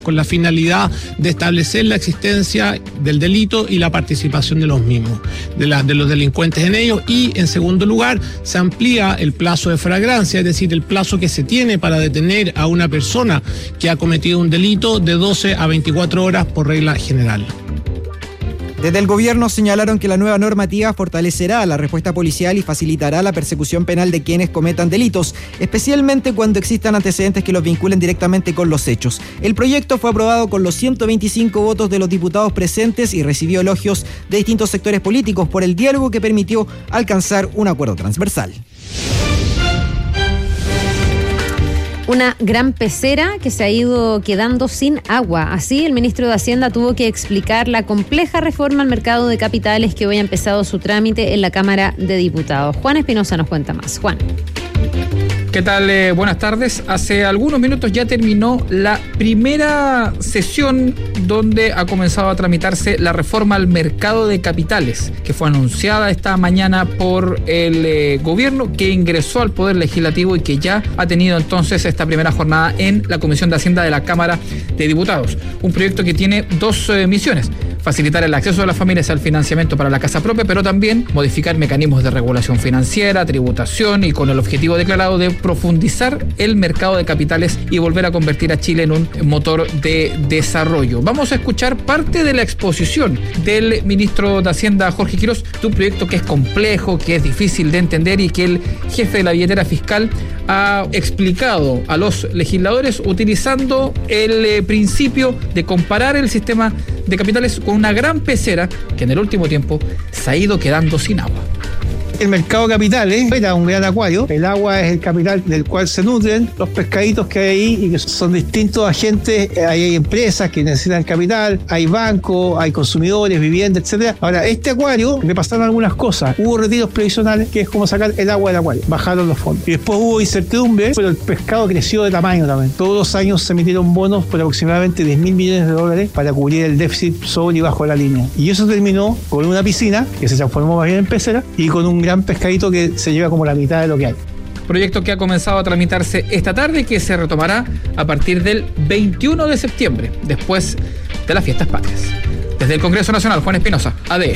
con la finalidad de establecer la existencia del delito y la participación de los mismos, de los delincuentes en ellos. Y en segundo lugar, se amplía el plazo de flagrancia, es decir, el plazo que se tiene para detener a una persona que ha cometido un delito de 12 a 24 horas por regla general. Desde el gobierno señalaron que la nueva normativa fortalecerá la respuesta policial y facilitará la persecución penal de quienes cometan delitos, especialmente cuando existan antecedentes que los vinculen directamente con los hechos. El proyecto fue aprobado con los 125 votos de los diputados presentes y recibió elogios de distintos sectores políticos por el diálogo que permitió alcanzar un acuerdo transversal. Una gran pecera que se ha ido quedando sin agua. Así, el ministro de Hacienda tuvo que explicar la compleja reforma al mercado de capitales que hoy ha empezado su trámite en la Cámara de Diputados. Juan Espinosa nos cuenta más. Juan. ¿Qué tal? Buenas tardes. Hace algunos minutos ya terminó la primera sesión donde ha comenzado a tramitarse la reforma al mercado de capitales, que fue anunciada esta mañana por el gobierno, que ingresó al Poder Legislativo y que ya ha tenido entonces esta primera jornada en la Comisión de Hacienda de la Cámara de Diputados. Un proyecto que tiene dos misiones: facilitar el acceso de las familias al financiamiento para la casa propia, pero también modificar mecanismos de regulación financiera, tributación, y con el objetivo declarado de profundizar el mercado de capitales y volver a convertir a Chile en un motor de desarrollo. Vamos a escuchar parte de la exposición del ministro de Hacienda, Jorge Quirós, de un proyecto que es complejo, que es difícil de entender y que el jefe de la billetera fiscal ha explicado a los legisladores utilizando el principio de comparar el sistema de capitales con una gran pecera que en el último tiempo se ha ido quedando sin agua. El mercado de capitales era un gran acuario. El agua es el capital del cual se nutren los pescaditos que hay ahí y que son distintos agentes. Hay empresas que necesitan capital, hay bancos, hay consumidores, viviendas, etcétera. Ahora, este acuario le pasaron algunas cosas. Hubo retiros previsionales, que es como sacar el agua del acuario. Bajaron los fondos. Y después hubo incertidumbre, pero el pescado creció de tamaño también. Todos los años se emitieron bonos por aproximadamente 10.000 millones de dólares para cubrir el déficit sobre y bajo la línea. Y eso terminó con una piscina que se transformó más bien en pecera y con un gran pescadito que se lleva como la mitad de lo que hay. Proyecto que ha comenzado a tramitarse esta tarde y que se retomará a partir del 21 de septiembre, después de las fiestas patrias. Desde el Congreso Nacional, Juan Espinosa, ADN.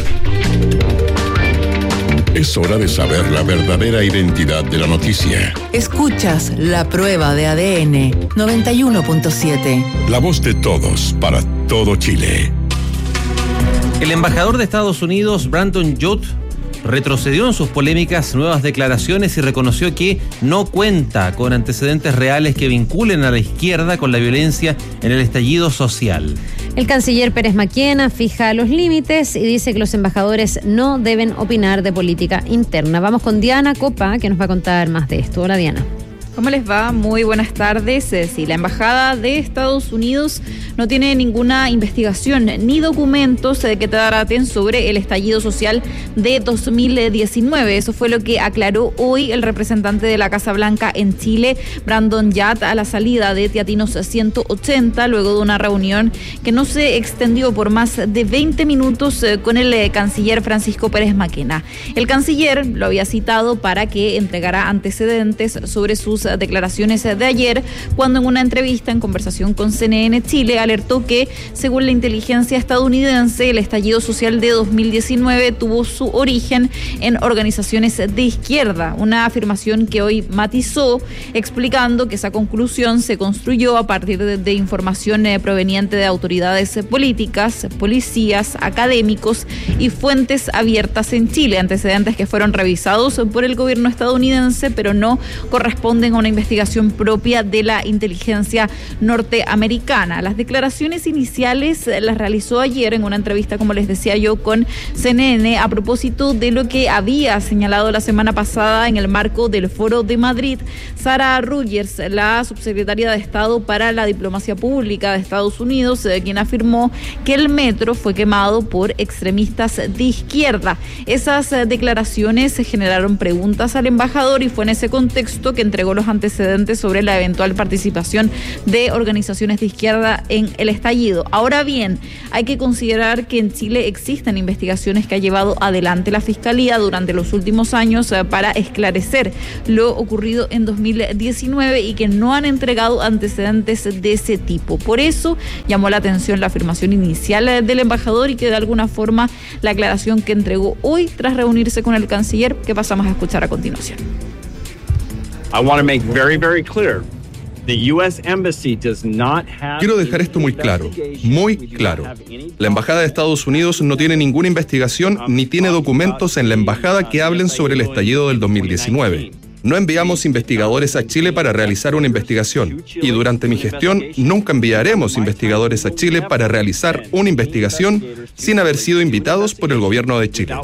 Es hora de saber la verdadera identidad de la noticia. Escuchas La Prueba de ADN 91.7. La voz de todos para todo Chile. El embajador de Estados Unidos, Brandon Judd, retrocedió en sus polémicas nuevas declaraciones y reconoció que no cuenta con antecedentes reales que vinculen a la izquierda con la violencia en el estallido social. El canciller Pérez Maquena fija los límites y dice que los embajadores no deben opinar de política interna. Vamos con Diana Copa, que nos va a contar más de esto. Hola, Diana. ¿Cómo les va? Muy buenas tardes. Sí, la Embajada de Estados Unidos no tiene ninguna investigación ni documentos que traten sobre el estallido social de 2019. Eso fue lo que aclaró hoy el representante de la Casa Blanca en Chile, Brandon Judd, a la salida de Teatinos 180, luego de una reunión que no se extendió por más de 20 minutos con el canciller Francisco Pérez Maquena. El canciller lo había citado para que entregara antecedentes sobre sus declaraciones de ayer, cuando en una entrevista en conversación con CNN Chile alertó que, según la inteligencia estadounidense, el estallido social de 2019 tuvo su origen en organizaciones de izquierda, una afirmación que hoy matizó, explicando que esa conclusión se construyó a partir de información proveniente de autoridades políticas, policías, académicos y fuentes abiertas en Chile, antecedentes que fueron revisados por el gobierno estadounidense, pero no corresponden a una investigación propia de la inteligencia norteamericana. Las declaraciones iniciales las realizó ayer en una entrevista, como les decía yo, con CNN, a propósito de lo que había señalado la semana pasada en el marco del Foro de Madrid Sara Rogers, la subsecretaria de Estado para la Diplomacia Pública de Estados Unidos, quien afirmó que el metro fue quemado por extremistas de izquierda. Esas declaraciones generaron preguntas al embajador y fue en ese contexto que entregó los los antecedentes sobre la eventual participación de organizaciones de izquierda en el estallido. Ahora bien, hay que considerar que en Chile existen investigaciones que ha llevado adelante la Fiscalía durante los últimos años para esclarecer lo ocurrido en 2019 y que no han entregado antecedentes de ese tipo. Por eso llamó la atención la afirmación inicial del embajador y que de alguna forma la aclaración que entregó hoy tras reunirse con el canciller, que pasamos a escuchar a continuación. Quiero dejar esto muy claro, muy claro. La Embajada de Estados Unidos no tiene ninguna investigación ni tiene documentos en la embajada que hablen sobre el estallido del 2019. No enviamos investigadores a Chile para realizar una investigación y durante mi gestión nunca enviaremos investigadores a Chile para realizar una investigación sin haber sido invitados por el gobierno de Chile.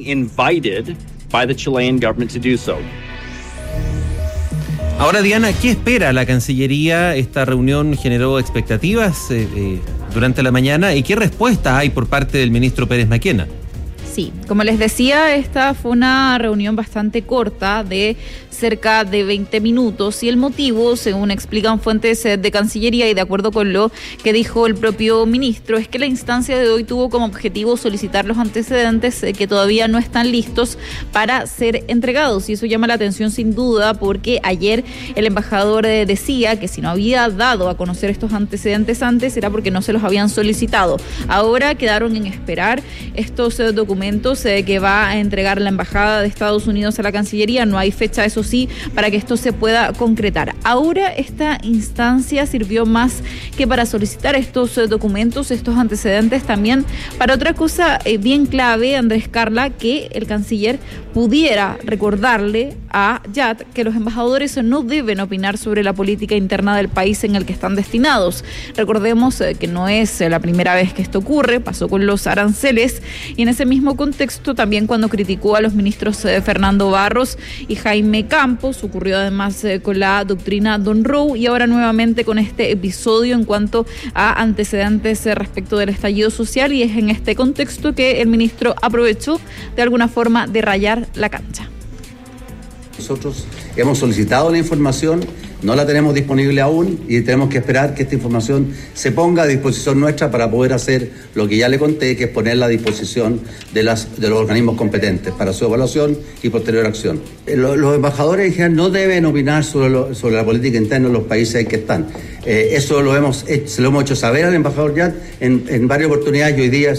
Ahora, Diana, ¿qué espera la Cancillería? Esta reunión generó expectativas durante la mañana. ¿Y qué respuestas hay por parte del ministro Pérez Maquena? Sí, como les decía, esta fue una reunión bastante corta de cerca de 20 minutos y el motivo, según explican fuentes de Cancillería y de acuerdo con lo que dijo el propio ministro, es que la instancia de hoy tuvo como objetivo solicitar los antecedentes que todavía no están listos para ser entregados y eso llama la atención sin duda porque ayer el embajador decía que si no había dado a conocer estos antecedentes antes era porque no se los habían solicitado. Ahora quedaron en esperar estos documentos que va a entregar la Embajada de Estados Unidos a la Cancillería. No hay fecha, eso sí, para que esto se pueda concretar. Ahora esta instancia sirvió más que para solicitar estos documentos, estos antecedentes, también para otra cosa bien clave, Andrés Carla, que el canciller pudiera recordarle a Yat que los embajadores no deben opinar sobre la política interna del país en el que están destinados. Recordemos que no es la primera vez que esto ocurre, pasó con los aranceles y en ese mismo contexto también cuando criticó a los ministros Fernando Barros y Jaime Campos, ocurrió además con la doctrina Don Roe y ahora nuevamente con este episodio en cuanto a antecedentes respecto del estallido social y es en este contexto que el ministro aprovechó de alguna forma de rayar la cancha. Nosotros hemos solicitado la información, no la tenemos disponible aún y tenemos que esperar que esta información se ponga a disposición nuestra para poder hacer lo que ya le conté, que es ponerla a disposición de los organismos competentes para su evaluación y posterior acción. Los embajadores en general no deben opinar sobre la política interna de los países en que están. Eso se lo hemos hecho saber al embajador Yat en varias oportunidades y hoy día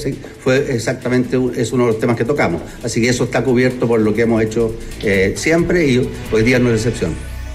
es uno de los temas que tocamos. Así que eso está cubierto por lo que hemos hecho siempre y hoy día no es excepción.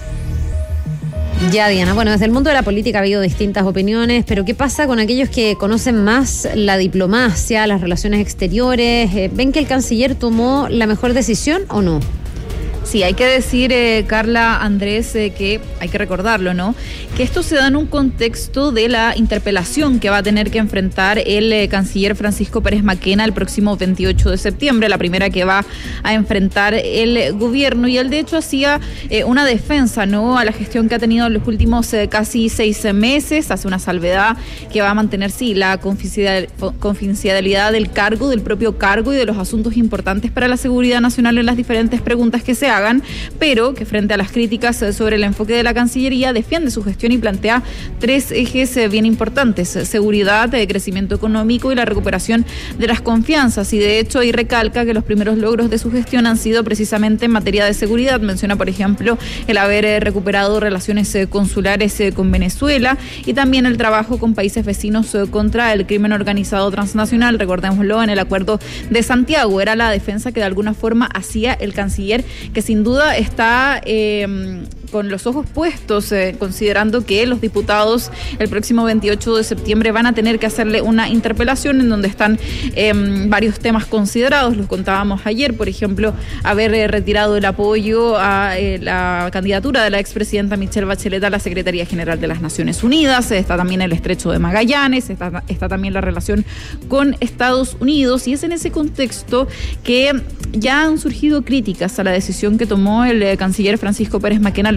Ya, Diana, bueno, desde el mundo de la política ha habido distintas opiniones, pero ¿qué pasa con aquellos que conocen más la diplomacia, las relaciones exteriores? ¿Ven que el canciller tomó la mejor decisión o no? Sí, hay que decir, Carla, Andrés, que hay que recordarlo, ¿no? Que esto se da en un contexto de la interpelación que va a tener que enfrentar el canciller Francisco Pérez Maquena el próximo 28 de septiembre, la primera que va a enfrentar el gobierno. Y él, de hecho, hacía una defensa, ¿no?, a la gestión que ha tenido en los últimos casi 6 meses. Hace una salvedad que va a mantener, sí, la confidencialidad del cargo, del propio cargo y de los asuntos importantes para la seguridad nacional en las diferentes preguntas que se hagan, pero que frente a las críticas sobre el enfoque de la Cancillería defiende su gestión y plantea 3 ejes bien importantes: seguridad, crecimiento económico y la recuperación de las confianzas. Y de hecho ahí recalca que los primeros logros de su gestión han sido precisamente en materia de seguridad. Menciona, por ejemplo, el haber recuperado relaciones consulares con Venezuela y también el trabajo con países vecinos contra el crimen organizado transnacional. Recordémoslo, en el Acuerdo de Santiago era la defensa que de alguna forma hacía el canciller, que sin duda está con los ojos puestos, considerando que los diputados el próximo 28 de septiembre van a tener que hacerle una interpelación en donde están varios temas considerados. Los contábamos ayer, por ejemplo, haber retirado el apoyo a la candidatura de la expresidenta Michelle Bachelet a la Secretaría General de las Naciones Unidas. Está también el Estrecho de Magallanes, está también la relación con Estados Unidos, y es en ese contexto que ya han surgido críticas a la decisión que tomó el canciller Francisco Pérez Maquena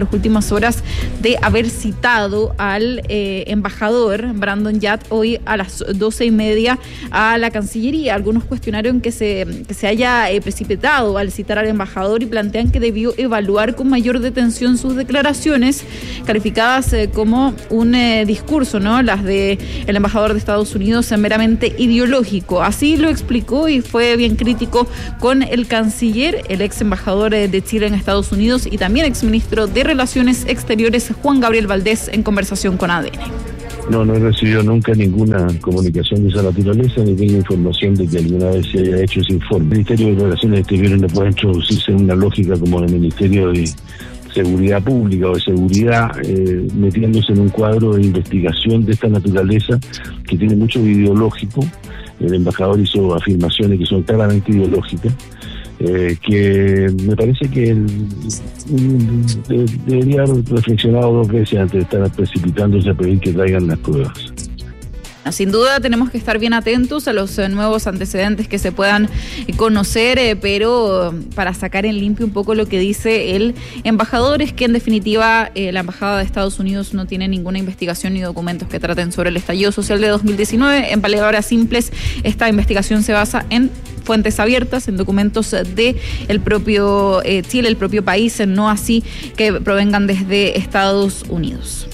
las últimas horas de haber citado al embajador Brandon Judd hoy a las 12:30 a la Cancillería. Algunos cuestionaron que se haya precipitado al citar al embajador y plantean que debió evaluar con mayor detención sus declaraciones, calificadas como un discurso, ¿no? Las de el embajador de Estados Unidos meramente ideológico. Así lo explicó y fue bien crítico con el canciller, el ex embajador de Chile en Estados Unidos y también ex ministro de Relaciones Exteriores, Juan Gabriel Valdés, en conversación con ADN. No he recibido nunca ninguna comunicación de esa naturaleza, ni tengo información de que alguna vez se haya hecho ese informe. El Ministerio de Relaciones Exteriores no puede introducirse en una lógica como el Ministerio de Seguridad Pública o de Seguridad, metiéndose en un cuadro de investigación de esta naturaleza que tiene mucho ideológico. El embajador hizo afirmaciones que son claramente ideológicas, que me parece que debería haber reflexionado 2 veces antes de estar precipitándose a pedir que traigan las pruebas. Sin duda tenemos que estar bien atentos a los nuevos antecedentes que se puedan conocer, pero para sacar en limpio un poco lo que dice el embajador es que en definitiva la Embajada de Estados Unidos no tiene ninguna investigación ni documentos que traten sobre el estallido social de 2019. En palabras simples, esta investigación se basa en fuentes abiertas, en documentos de el propio Chile, el propio país, no así que provengan desde Estados Unidos.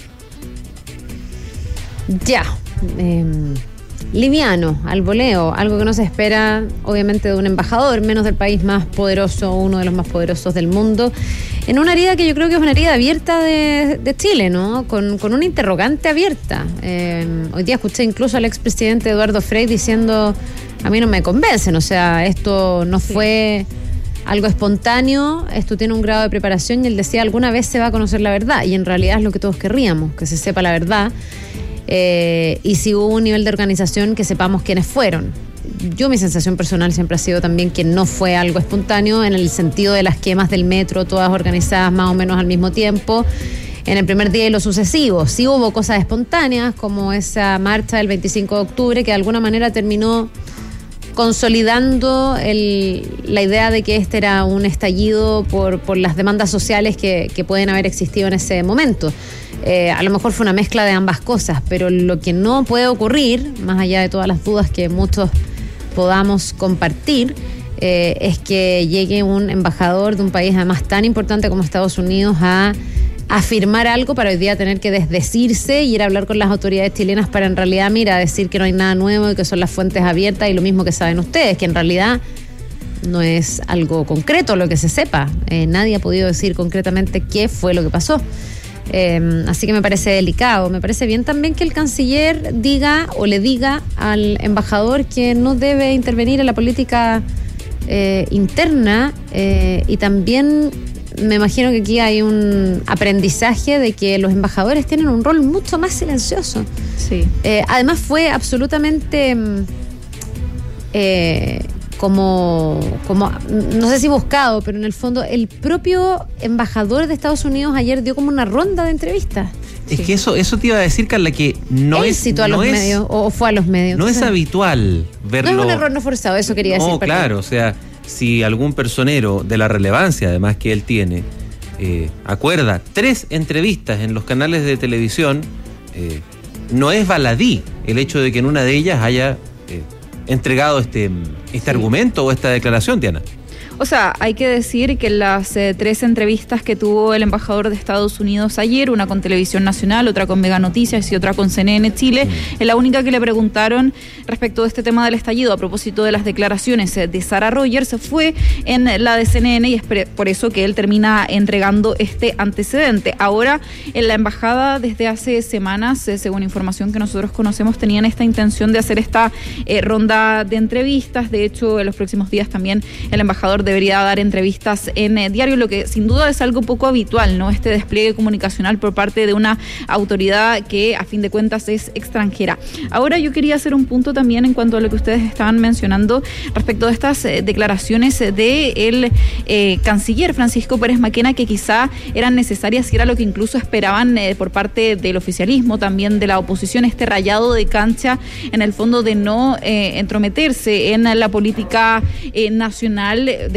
Ya. Liviano, al voleo, algo que no se espera obviamente de un embajador, menos del país más poderoso, uno de los más poderosos del mundo, en una herida que yo creo que es una herida abierta de Chile, ¿no? Con una interrogante abierta. Hoy día escuché incluso al expresidente Eduardo Frei diciendo: a mí no me convencen, o sea, esto no fue algo espontáneo, esto tiene un grado de preparación, y él decía: alguna vez se va a conocer la verdad, y en realidad es lo que todos querríamos, que se sepa la verdad. Y si hubo un nivel de organización, que sepamos quiénes fueron. Mi sensación personal siempre ha sido también que no fue algo espontáneo, en el sentido de las quemas del metro, todas organizadas más o menos al mismo tiempo, en el primer día y los sucesivos. Sí hubo cosas espontáneas, como esa marcha del 25 de octubre, que de alguna manera terminó consolidando la idea de que este era un estallido por las demandas sociales que pueden haber existido en ese momento. A lo mejor fue una mezcla de ambas cosas, pero lo que no puede ocurrir, más allá de todas las dudas que muchos podamos compartir, es que llegue un embajador de un país además tan importante como Estados Unidos a afirmar algo para hoy día tener que desdecirse y ir a hablar con las autoridades chilenas para en realidad, decir que no hay nada nuevo y que son las fuentes abiertas y lo mismo que saben ustedes, que en realidad no es algo concreto lo que se sepa. Nadie ha podido decir concretamente qué fue lo que pasó. Así que me parece delicado. Me parece bien también que el canciller diga o le diga al embajador que no debe intervenir en la política interna, y también me imagino que aquí hay un aprendizaje de que los embajadores tienen un rol mucho más silencioso. Sí. Además fue absolutamente como no sé si buscado, pero en el fondo el propio embajador de Estados Unidos ayer dio como una ronda de entrevistas. Es que eso te iba a decir, Carla, que no él es... citó a los medios, o fue a los medios. No es habitual verlo... No es un error no forzado, eso quería decir. No, claro, o sea, si algún personero de la relevancia, además, que él tiene, acuerda 3 entrevistas en los canales de televisión, no es baladí el hecho de que en una de ellas haya entregado este argumento o esta declaración, Diana. O sea, hay que decir que las 3 entrevistas que tuvo el embajador de Estados Unidos ayer, una con Televisión Nacional, otra con Mega Noticias y otra con CNN Chile, es la única que le preguntaron respecto de este tema del estallido a propósito de las declaraciones de Sarah Rogers, fue en la de CNN, y es por eso que él termina entregando este antecedente. Ahora, en la embajada desde hace semanas, según información que nosotros conocemos, tenían esta intención de hacer esta ronda de entrevistas. De hecho, en los próximos días también el embajador debería dar entrevistas en diario, lo que sin duda es algo poco habitual, ¿no? Este despliegue comunicacional por parte de una autoridad que a fin de cuentas es extranjera. Ahora yo quería hacer un punto también en cuanto a lo que ustedes estaban mencionando respecto de estas declaraciones del canciller Francisco Pérez Maquena, que quizá eran necesarias y era lo que incluso esperaban por parte del oficialismo, también de la oposición, este rayado de cancha en el fondo de no entrometerse en la política nacional de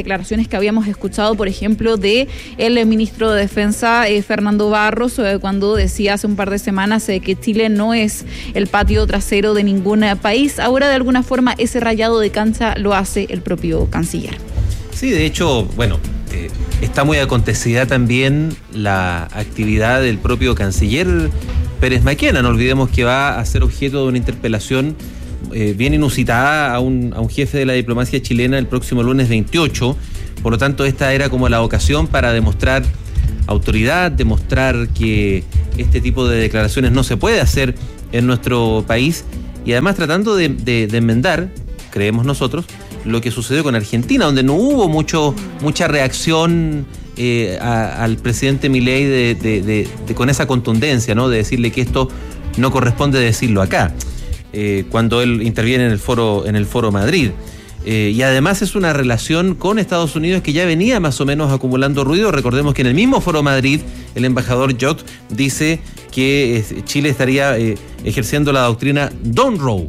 declaraciones que habíamos escuchado, por ejemplo, de el ministro de Defensa, Fernando Barros, cuando decía hace un par de semanas que Chile no es el patio trasero de ningún país. Ahora, de alguna forma, ese rayado de cancha lo hace el propio canciller. Sí, de hecho, bueno, está muy acontecida también la actividad del propio canciller Pérez Maquena. No olvidemos que va a ser objeto de una interpelación bien inusitada a un jefe de la diplomacia chilena el próximo lunes 28. Por lo tanto, esta era como la ocasión para demostrar autoridad, demostrar que este tipo de declaraciones no se puede hacer en nuestro país, y además tratando de enmendar, creemos nosotros, lo que sucedió con Argentina, donde no hubo mucha reacción al presidente Milei con esa contundencia, ¿no? De decirle que esto no corresponde decirlo acá, cuando él interviene en el Foro Madrid. Y además es una relación con Estados Unidos que ya venía más o menos acumulando ruido. Recordemos que en el mismo Foro Madrid el embajador Jot dice que Chile estaría ejerciendo la doctrina Don't Row.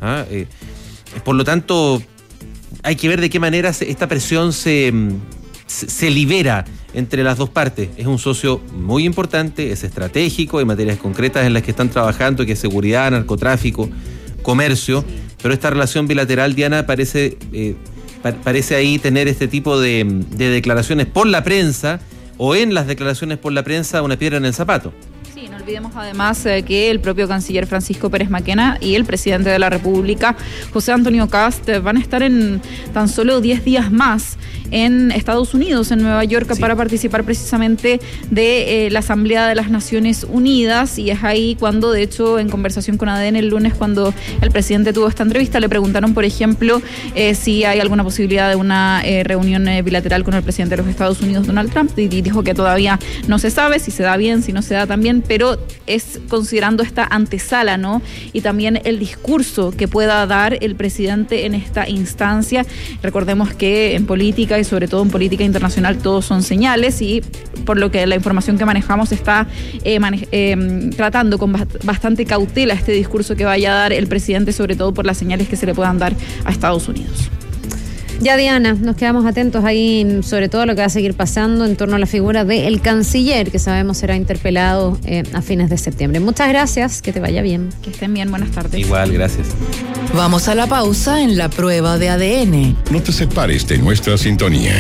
Por lo tanto, hay que ver de qué manera esta presión se libera entre las dos partes. Es un socio muy importante, es estratégico, hay materias concretas en las que están trabajando, que es seguridad, narcotráfico, comercio, pero esta relación bilateral, Diana, parece ahí tener este tipo de declaraciones por la prensa, o en las declaraciones por la prensa, una piedra en el zapato. Sí, no olvidemos además que el propio canciller Francisco Pérez Maquena y el presidente de la República, José Antonio Kast, van a estar en tan solo 10 días más en Estados Unidos, en Nueva York, sí, para participar precisamente de la Asamblea de las Naciones Unidas, y es ahí cuando, de hecho, en conversación con ADN el lunes, cuando el presidente tuvo esta entrevista, le preguntaron, por ejemplo, si hay alguna posibilidad de una reunión bilateral con el presidente de los Estados Unidos, Donald Trump, y dijo que todavía no se sabe si se da bien, si no se da tan bien, pero es considerando esta antesala, ¿no? Y también el discurso que pueda dar el presidente en esta instancia. Recordemos que en política, y sobre todo en política internacional, todos son señales, y por lo que la información que manejamos está tratando con bastante cautela este discurso que vaya a dar el presidente, sobre todo por las señales que se le puedan dar a Estados Unidos. Ya, Diana, nos quedamos atentos ahí, sobre todo lo que va a seguir pasando en torno a la figura del canciller, que sabemos será interpelado a fines de septiembre. Muchas gracias, que te vaya bien. Que estén bien, buenas tardes. Igual, gracias. Vamos a la pausa en la prueba de ADN. No te separes de nuestra sintonía.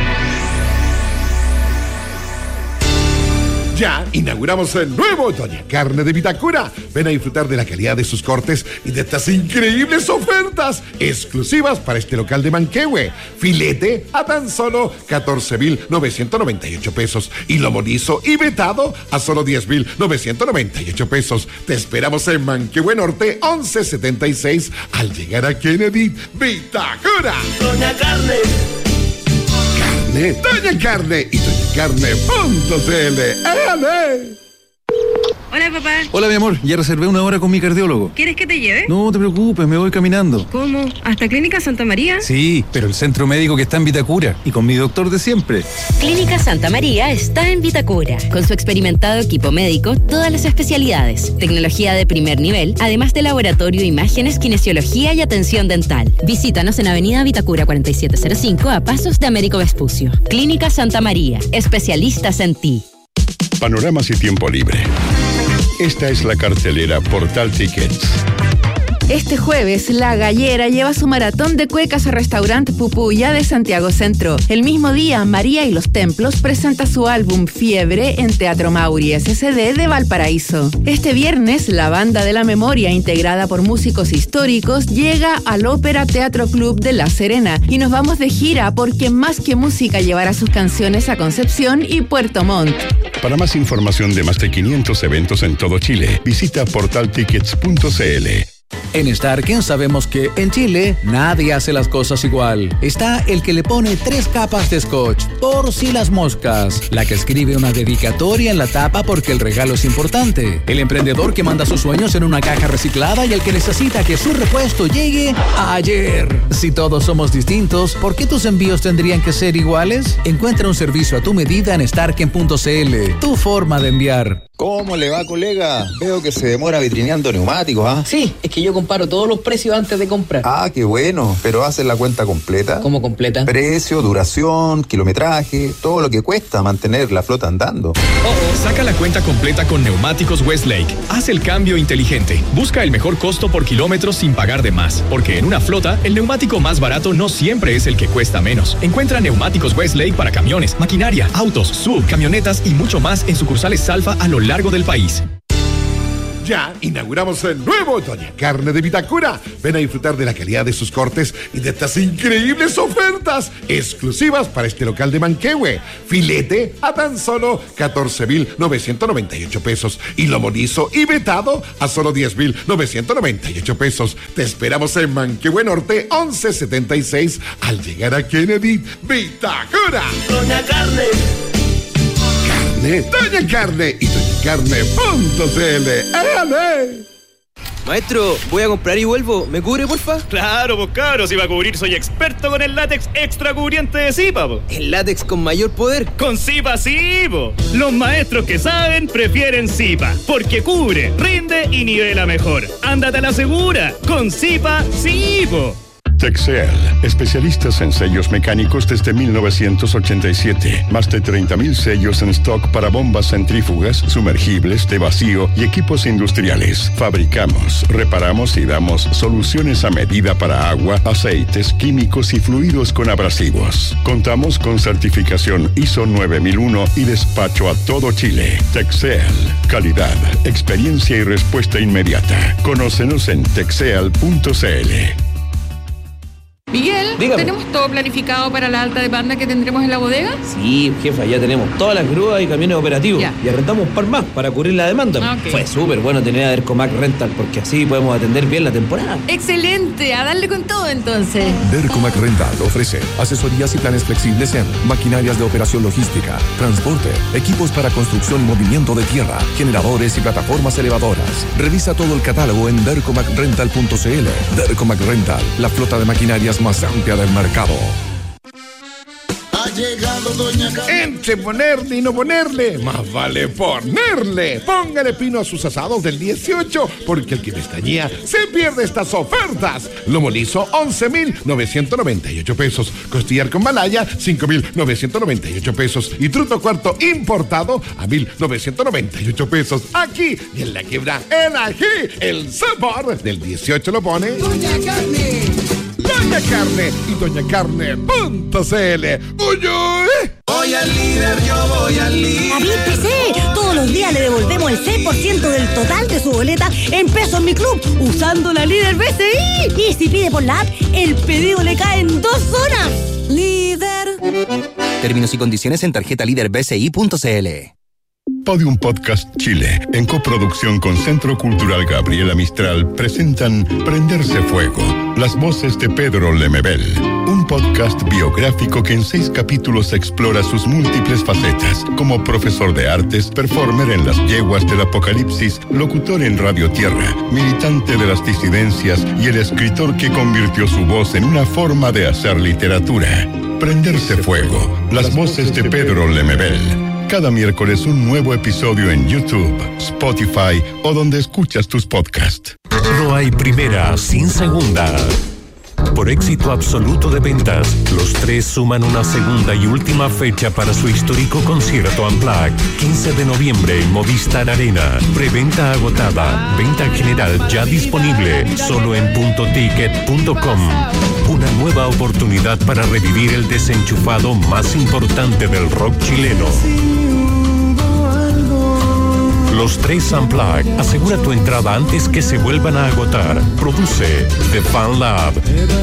Ya inauguramos el nuevo Doña Carne de Vitacura. Ven a disfrutar de la calidad de sus cortes y de estas increíbles ofertas exclusivas para este local de Manquehue. Filete a tan solo 14,998 pesos y lomo liso y vetado a solo 10,998 pesos. Te esperamos en Manquehue Norte 1176 al llegar a Kennedy. Vitacura. Doña Carne. Doña Carne y doñacarne.cl. Hola, papá. Hola, mi amor. Ya reservé una hora con mi cardiólogo. ¿Quieres que te lleve? No te preocupes, me voy caminando. ¿Cómo? ¿Hasta Clínica Santa María? Sí, pero el centro médico que está en Vitacura y con mi doctor de siempre. Clínica Santa María está en Vitacura. Con su experimentado equipo médico, todas las especialidades, tecnología de primer nivel, además de laboratorio, imágenes, kinesiología y atención dental. Visítanos en Avenida Vitacura 4705 a pasos de Américo Vespucio. Clínica Santa María, especialistas en ti. Panoramas y tiempo libre. Esta es la cartelera Portal Tickets. Este jueves, La Gallera lleva su maratón de cuecas a Restaurante Pupuya de Santiago Centro. El mismo día, María y los Templos presenta su álbum Fiebre en Teatro Mauri SCD de Valparaíso. Este viernes, la Banda de la Memoria, integrada por músicos históricos, llega al Ópera Teatro Club de La Serena y nos vamos de gira porque Más que Música llevará sus canciones a Concepción y Puerto Montt. Para más información de más de 500 eventos en todo Chile, visita portaltickets.cl. En Starken sabemos que en Chile nadie hace las cosas igual. Está el que le pone 3 capas de scotch, por si las moscas. La que escribe una dedicatoria en la tapa porque el regalo es importante. El emprendedor que manda sus sueños en una caja reciclada y el que necesita que su repuesto llegue ayer. Si todos somos distintos, ¿por qué tus envíos tendrían que ser iguales? Encuentra un servicio a tu medida en starken.cl. Tu forma de enviar. ¿Cómo le va, colega? Veo que se demora vitrineando neumáticos, ¿ah? Sí, es que yo comparo todos los precios antes de comprar. Ah, qué bueno. ¿Pero haces la cuenta completa? ¿Cómo completa? Precio, duración, kilometraje, todo lo que cuesta mantener la flota andando. Saca la cuenta completa con Neumáticos Westlake. Haz el cambio inteligente. Busca el mejor costo por kilómetro sin pagar de más. Porque en una flota, el neumático más barato no siempre es el que cuesta menos. Encuentra Neumáticos Westlake para camiones, maquinaria, autos, sub, camionetas y mucho más en sucursales Salfa a lo largo del país. Ya inauguramos el nuevo Doña Carne de Vitacura. Ven a disfrutar de la calidad de sus cortes y de estas increíbles ofertas exclusivas para este local de Manquehue. Filete a tan solo 14.998 pesos y lomo liso y vetado a solo 10.998 pesos. Te esperamos en Manquehue Norte 1176 al llegar a Kennedy. Vitacura. Doña Carne. Doña Carne y doñacarne.cl. ¡Ale! Maestro, voy a comprar y vuelvo. ¿Me cubre, porfa? Claro, pues cabros, si va a cubrir soy experto con el látex extra cubriente de Zipa, po. ¿El látex con mayor poder? Con Zipa sí, po. Los maestros que saben prefieren Zipa, porque cubre, rinde y nivela mejor. Ándate a la segura, con Zipa sí, po. Texel, especialistas en sellos mecánicos desde 1987. Más de 30,000 sellos en stock para bombas centrífugas, sumergibles, de vacío y equipos industriales. Fabricamos, reparamos y damos soluciones a medida para agua, aceites, químicos y fluidos con abrasivos. Contamos con certificación ISO 9001 y despacho a todo Chile. Texel, calidad, experiencia y respuesta inmediata. Conócenos en texel.cl. Miguel, dígame. ¿Tenemos todo planificado para la alta demanda que tendremos en la bodega? Sí, jefa, ya tenemos todas las grúas y camiones operativos. Ya. Y arrendamos un par más para cubrir la demanda. Ok. Fue súper bueno tener a Dercomac Rental porque así podemos atender bien la temporada. ¡Excelente! A darle con todo entonces. Dercomac Rental ofrece asesorías y planes flexibles en maquinarias de operación logística, transporte, equipos para construcción y movimiento de tierra, generadores y plataformas elevadoras. Revisa todo el catálogo en dercomacrental.cl. Dercomac Rental, la flota de maquinarias más amplia del mercado. Ha llegado Doña Carne. Entre ponerle y no ponerle, más vale ponerle. Póngale pino a sus asados del 18, porque el que pestañea se pierde estas ofertas. Lomo liso, 11.998 pesos. Costillar con malaya, 5.998 pesos. Y truto cuarto importado a 1.998 pesos. Aquí y en la Quebra, en ají, el sabor del 18 lo pone Doña Carne. Doña Carne y doñacarne.cl. Voy al líder, yo voy al líder. ¡Avíspese! Todos los días le devolvemos el 6% del total de su boleta en pesos Mi Club, usando la Líder BCI. Y si pide por la app, el pedido le cae en 2 horas. Líder. Términos y condiciones en tarjetalíderbci.cl. Podium Podcast Chile, en coproducción con Centro Cultural Gabriela Mistral, presentan Prenderse Fuego, las voces de Pedro Lemebel, un podcast biográfico que en 6 capítulos explora sus múltiples facetas, como profesor de artes, performer en las yeguas del apocalipsis, locutor en Radio Tierra, militante de las disidencias y el escritor que convirtió su voz en una forma de hacer literatura. Prenderse Fuego, las voces de Pedro Lemebel. Cada miércoles un nuevo episodio en YouTube, Spotify o donde escuchas tus podcasts. No hay primera sin segunda. Por éxito absoluto de ventas, los tres suman una segunda y última fecha para su histórico concierto Unplugged. 15 de noviembre en Movistar Arena. Preventa agotada. Venta general ya disponible. Solo en puntoticket.com. Una nueva oportunidad para revivir el desenchufado más importante del rock chileno. Los tres Unplugged. Asegura tu entrada antes que se vuelvan a agotar. Produce The Fan Lab.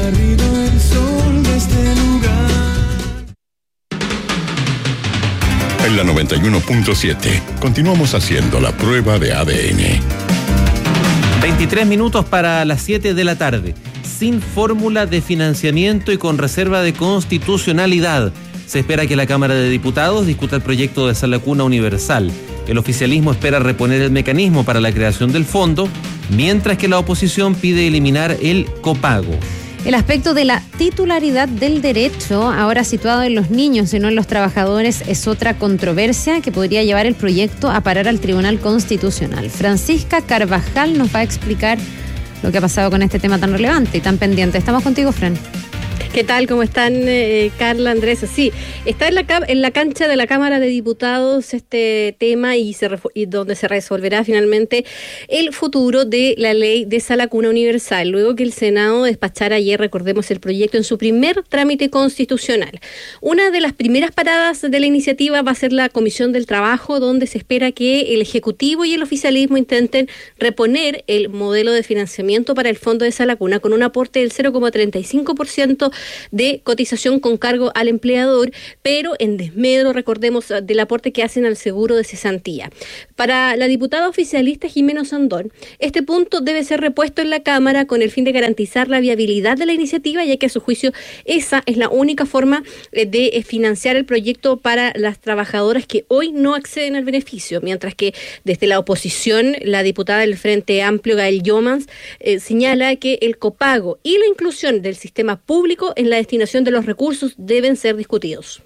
En la 91.7 continuamos haciendo la prueba de ADN. 23 minutos para las 7 de la tarde. Sin fórmula de financiamiento y con reserva de constitucionalidad. Se espera que la Cámara de Diputados discuta el proyecto de sala cuna universal. El oficialismo espera reponer el mecanismo para la creación del fondo, mientras que la oposición pide eliminar el copago. El aspecto de la titularidad del derecho, ahora situado en los niños y no en los trabajadores, es otra controversia que podría llevar el proyecto a parar al Tribunal Constitucional. Francisca Carvajal nos va a explicar lo que ha pasado con este tema tan relevante y tan pendiente. Estamos contigo, Fran. ¿Qué tal? ¿Cómo están, Carla, Andrés? Sí, está en la cancha de la Cámara de Diputados este tema y donde se resolverá finalmente el futuro de la ley de Sala Cuna Universal, luego que el Senado despachara ayer, recordemos, el proyecto en su primer trámite constitucional. Una de las primeras paradas de la iniciativa va a ser la Comisión del Trabajo, donde se espera que el Ejecutivo y el oficialismo intenten reponer el modelo de financiamiento para el Fondo de Sala Cuna con un aporte del 0,35% de cotización con cargo al empleador, pero en desmedro, recordemos, del aporte que hacen al seguro de cesantía. Para la diputada oficialista Jimena Sandón, este punto debe ser repuesto en la Cámara con el fin de garantizar la viabilidad de la iniciativa, ya que a su juicio esa es la única forma de financiar el proyecto para las trabajadoras que hoy no acceden al beneficio, mientras que desde la oposición, la diputada del Frente Amplio, Gael Yomans, señala que el copago y la inclusión del sistema público en la destinación de los recursos deben ser discutidos.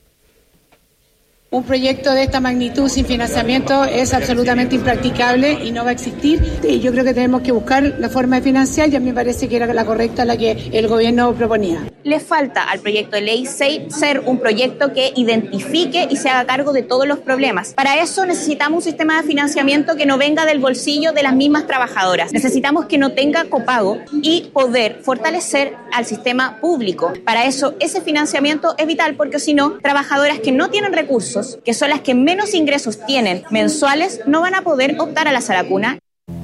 Un proyecto de esta magnitud sin financiamiento es absolutamente impracticable y no va a existir. Y yo creo que tenemos que buscar la forma de financiar y a mí me parece que era la correcta la que el gobierno proponía. Le falta al proyecto de ley ser un proyecto que identifique y se haga cargo de todos los problemas. Para eso necesitamos un sistema de financiamiento que no venga del bolsillo de las mismas trabajadoras. Necesitamos que no tenga copago y poder fortalecer al sistema público. Para eso ese financiamiento es vital porque si no, trabajadoras que no tienen recursos, que son las que menos ingresos tienen mensuales, no van a poder optar a la Sala Cuna.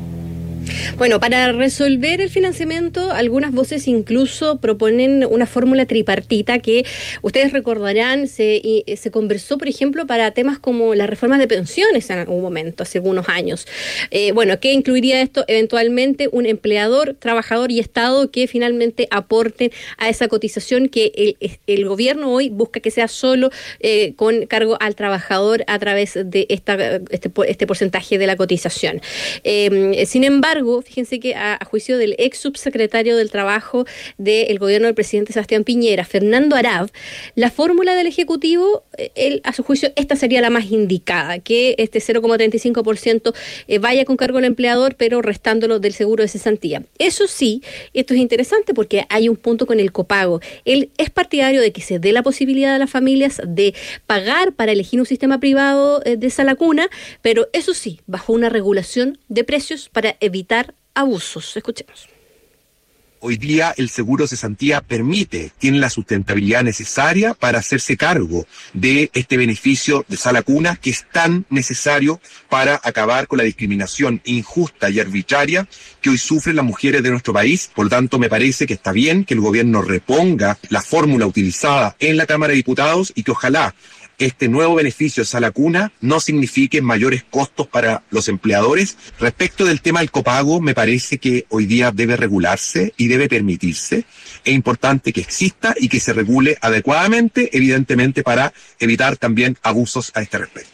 Bueno, para resolver el financiamiento, algunas voces incluso proponen una fórmula tripartita que ustedes recordarán, se conversó, por ejemplo, para temas como las reformas de pensiones en algún momento, hace algunos años. ¿Qué incluiría esto? Eventualmente un empleador, trabajador y Estado que finalmente aporten a esa cotización que el gobierno hoy busca que sea solo con cargo al trabajador a través de este porcentaje de la cotización. Sin embargo, fíjense que a juicio del ex subsecretario del Trabajo del gobierno del presidente Sebastián Piñera, Fernando Arab, la fórmula del Ejecutivo, a su juicio, esta sería la más indicada, que este 0,35% vaya con cargo al empleador, pero restándolo del seguro de cesantía. Eso sí, esto es interesante porque hay un punto con el copago. Él es partidario de que se dé la posibilidad a las familias de pagar para elegir un sistema privado de Sala Cuna, pero eso sí, bajo una regulación de precios para evitar abusos. Escuchemos. Hoy día el seguro de cesantía tiene la sustentabilidad necesaria para hacerse cargo de este beneficio de Sala Cuna que es tan necesario para acabar con la discriminación injusta y arbitraria que hoy sufren las mujeres de nuestro país. Por lo tanto, me parece que está bien que el gobierno reponga la fórmula utilizada en la Cámara de Diputados y que ojalá este nuevo beneficio de Sala Cuna no signifique mayores costos para los empleadores. Respecto del tema del copago, me parece que hoy día debe regularse y debe permitirse. Es importante que exista y que se regule adecuadamente, evidentemente para evitar también abusos a este respecto.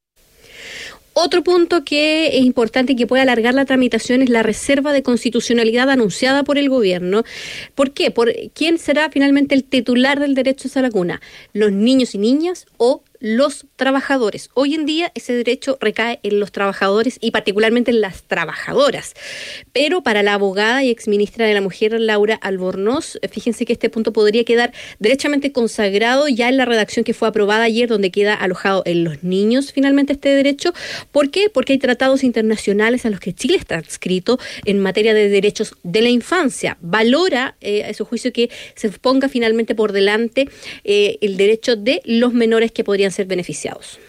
Otro punto que es importante y que puede alargar la tramitación es la reserva de constitucionalidad anunciada por el gobierno. ¿Por qué? ¿Por quién será finalmente el titular del derecho a Sala Cuna? ¿Los niños y niñas o los trabajadores? Hoy en día ese derecho recae en los trabajadores y particularmente en las trabajadoras. Pero para la abogada y exministra de la Mujer, Laura Albornoz, fíjense que este punto podría quedar derechamente consagrado ya en la redacción que fue aprobada ayer, donde queda alojado en los niños finalmente este derecho. ¿Por qué? Porque hay tratados internacionales a los que Chile está adscrito en materia de derechos de la infancia. Valora, a su juicio, que se ponga finalmente por delante el derecho de los menores que podrían ser beneficiados.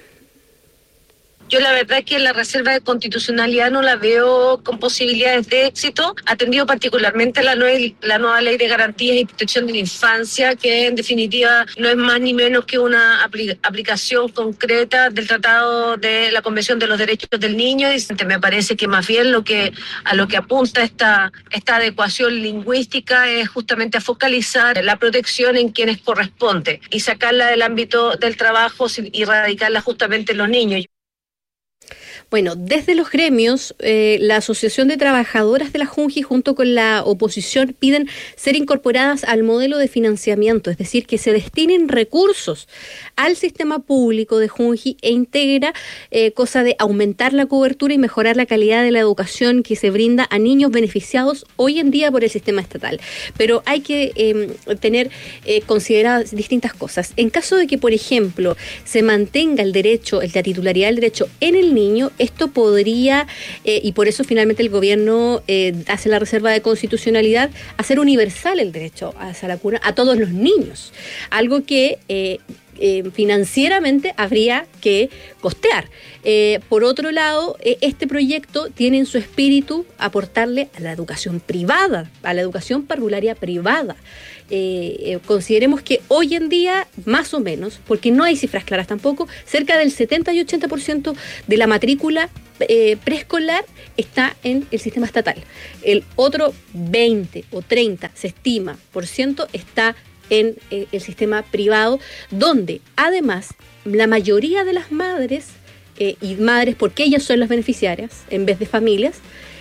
Yo la verdad que la reserva de constitucionalidad no la veo con posibilidades de éxito, atendido particularmente la nueva ley de garantías y protección de la infancia, que en definitiva no es más ni menos que una aplicación concreta del Tratado de la Convención de los Derechos del Niño. Y me parece que más bien a lo que apunta esta adecuación lingüística es justamente a focalizar la protección en quienes corresponde y sacarla del ámbito del trabajo y radicarla justamente en los niños. Bueno, desde los gremios, la Asociación de Trabajadoras de la Junji junto con la oposición piden ser incorporadas al modelo de financiamiento, es decir, que se destinen recursos al sistema público de Junji e integra cosa de aumentar la cobertura y mejorar la calidad de la educación que se brinda a niños beneficiados hoy en día por el sistema estatal. Pero hay que tener consideradas distintas cosas. En caso de que, por ejemplo, se mantenga el derecho, la titularidad del derecho en el niño, esto podría, y por eso finalmente el gobierno hace la reserva de constitucionalidad, hacer universal el derecho a la cuna a todos los niños. Algo que financieramente habría que costear. Por otro lado, este proyecto tiene en su espíritu aportarle a la educación privada, a la educación parvularia privada. Consideremos que hoy en día, más o menos, porque no hay cifras claras tampoco, cerca del 70 y 80% de la matrícula preescolar está en el sistema estatal. El otro 20 o 30, se estima, % está en el sistema privado, donde además la mayoría de las madres, y madres porque ellas son las beneficiarias en vez de familias,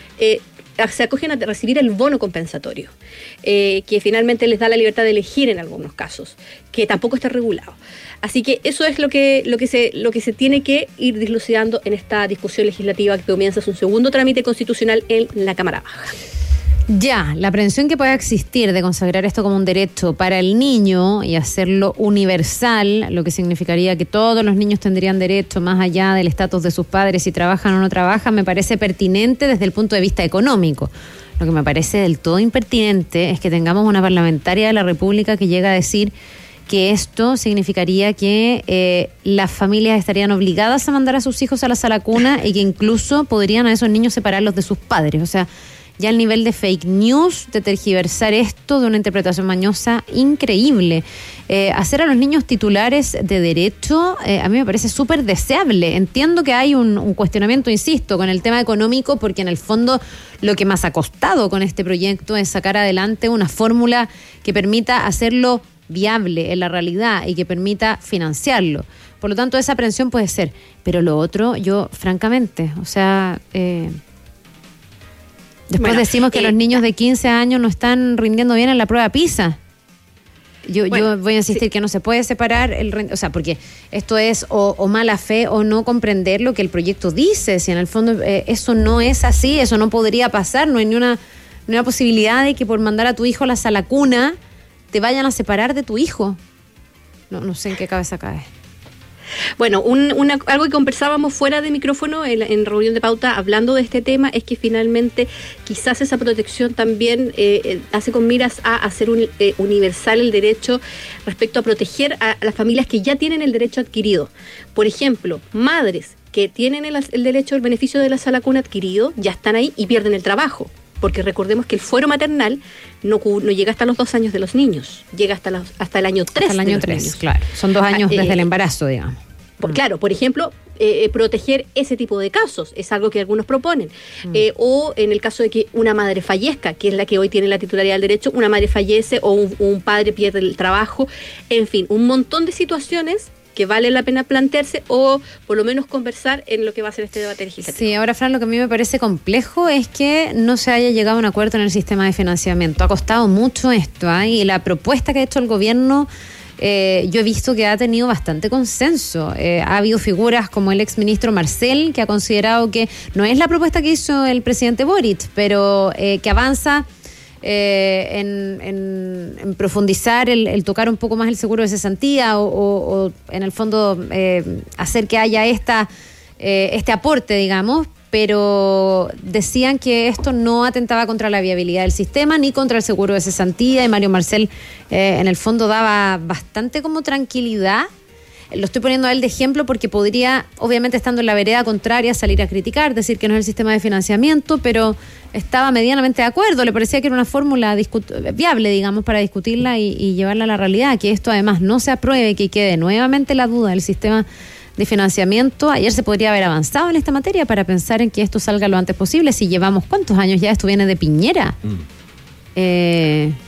se acogen a recibir el bono compensatorio, que finalmente les da la libertad de elegir en algunos casos, que tampoco está regulado. Así que eso es lo que se tiene que ir dilucidando en esta discusión legislativa que comienza su segundo trámite constitucional en la Cámara Baja. Ya, la pretensión que pueda existir de consagrar esto como un derecho para el niño y hacerlo universal, lo que significaría que todos los niños tendrían derecho más allá del estatus de sus padres, si trabajan o no trabajan, me parece pertinente desde el punto de vista económico. Lo que me parece del todo impertinente es que tengamos una parlamentaria de la República que llega a decir que esto significaría que las familias estarían obligadas a mandar a sus hijos a la sala cuna y que incluso podrían a esos niños separarlos de sus padres. O sea, ya el nivel de fake news, de tergiversar esto, de una interpretación mañosa increíble. Hacer a los niños titulares de derecho, a mí me parece súper deseable. Entiendo que hay un cuestionamiento, insisto, con el tema económico, porque en el fondo lo que más ha costado con este proyecto es sacar adelante una fórmula que permita hacerlo viable en la realidad y que permita financiarlo. Por lo tanto, esa aprehensión puede ser. Pero lo otro, yo, francamente, o sea... Después decimos que los niños de 15 años no están rindiendo bien en la prueba PISA. Yo voy a insistir que no se puede separar o sea, porque esto es o mala fe o no comprender lo que el proyecto dice. Si en el fondo eso no es así, eso no podría pasar, no hay ni una posibilidad de que por mandar a tu hijo a la sala cuna te vayan a separar de tu hijo. No sé en qué cabeza cae. Bueno, algo que conversábamos fuera de micrófono en reunión de pauta hablando de este tema es que finalmente quizás esa protección también hace con miras a hacer universal el derecho respecto a proteger a las familias que ya tienen el derecho adquirido. Por ejemplo, madres que tienen el derecho al beneficio de la sala cuna adquirido ya están ahí y pierden el trabajo. Porque recordemos que el fuero maternal no llega hasta los 2 años de los niños, llega hasta el año 3. Hasta el año 3, claro. Son 2 años desde el embarazo, digamos. Claro, por ejemplo, proteger ese tipo de casos es algo que algunos proponen. O en el caso de que una madre fallezca, que es la que hoy tiene la titularidad del derecho, una madre fallece o un padre pierde el trabajo. En fin, un montón de situaciones que vale la pena plantearse o por lo menos conversar en lo que va a ser este debate legislativo. Sí, ahora, Fran, lo que a mí me parece complejo es que no se haya llegado a un acuerdo en el sistema de financiamiento. Ha costado mucho esto, y la propuesta que ha hecho el gobierno, yo he visto que ha tenido bastante consenso. Ha habido figuras como el exministro Marcel, que ha considerado que no es la propuesta que hizo el presidente Boric, pero que avanza en profundizar, el tocar un poco más el seguro de cesantía o en el fondo hacer que haya este aporte, digamos, pero decían que esto no atentaba contra la viabilidad del sistema ni contra el seguro de cesantía, y Mario Marcel en el fondo daba bastante como tranquilidad. Lo estoy poniendo a él de ejemplo porque podría, obviamente estando en la vereda contraria, salir a criticar, decir que no es el sistema de financiamiento, pero estaba medianamente de acuerdo, le parecía que era una fórmula viable, digamos, para discutirla y llevarla a la realidad, que esto además no se apruebe, que quede nuevamente la duda del sistema de financiamiento. Ayer se podría haber avanzado en esta materia para pensar en que esto salga lo antes posible, si llevamos, ¿cuántos años ya? Esto viene de Piñera.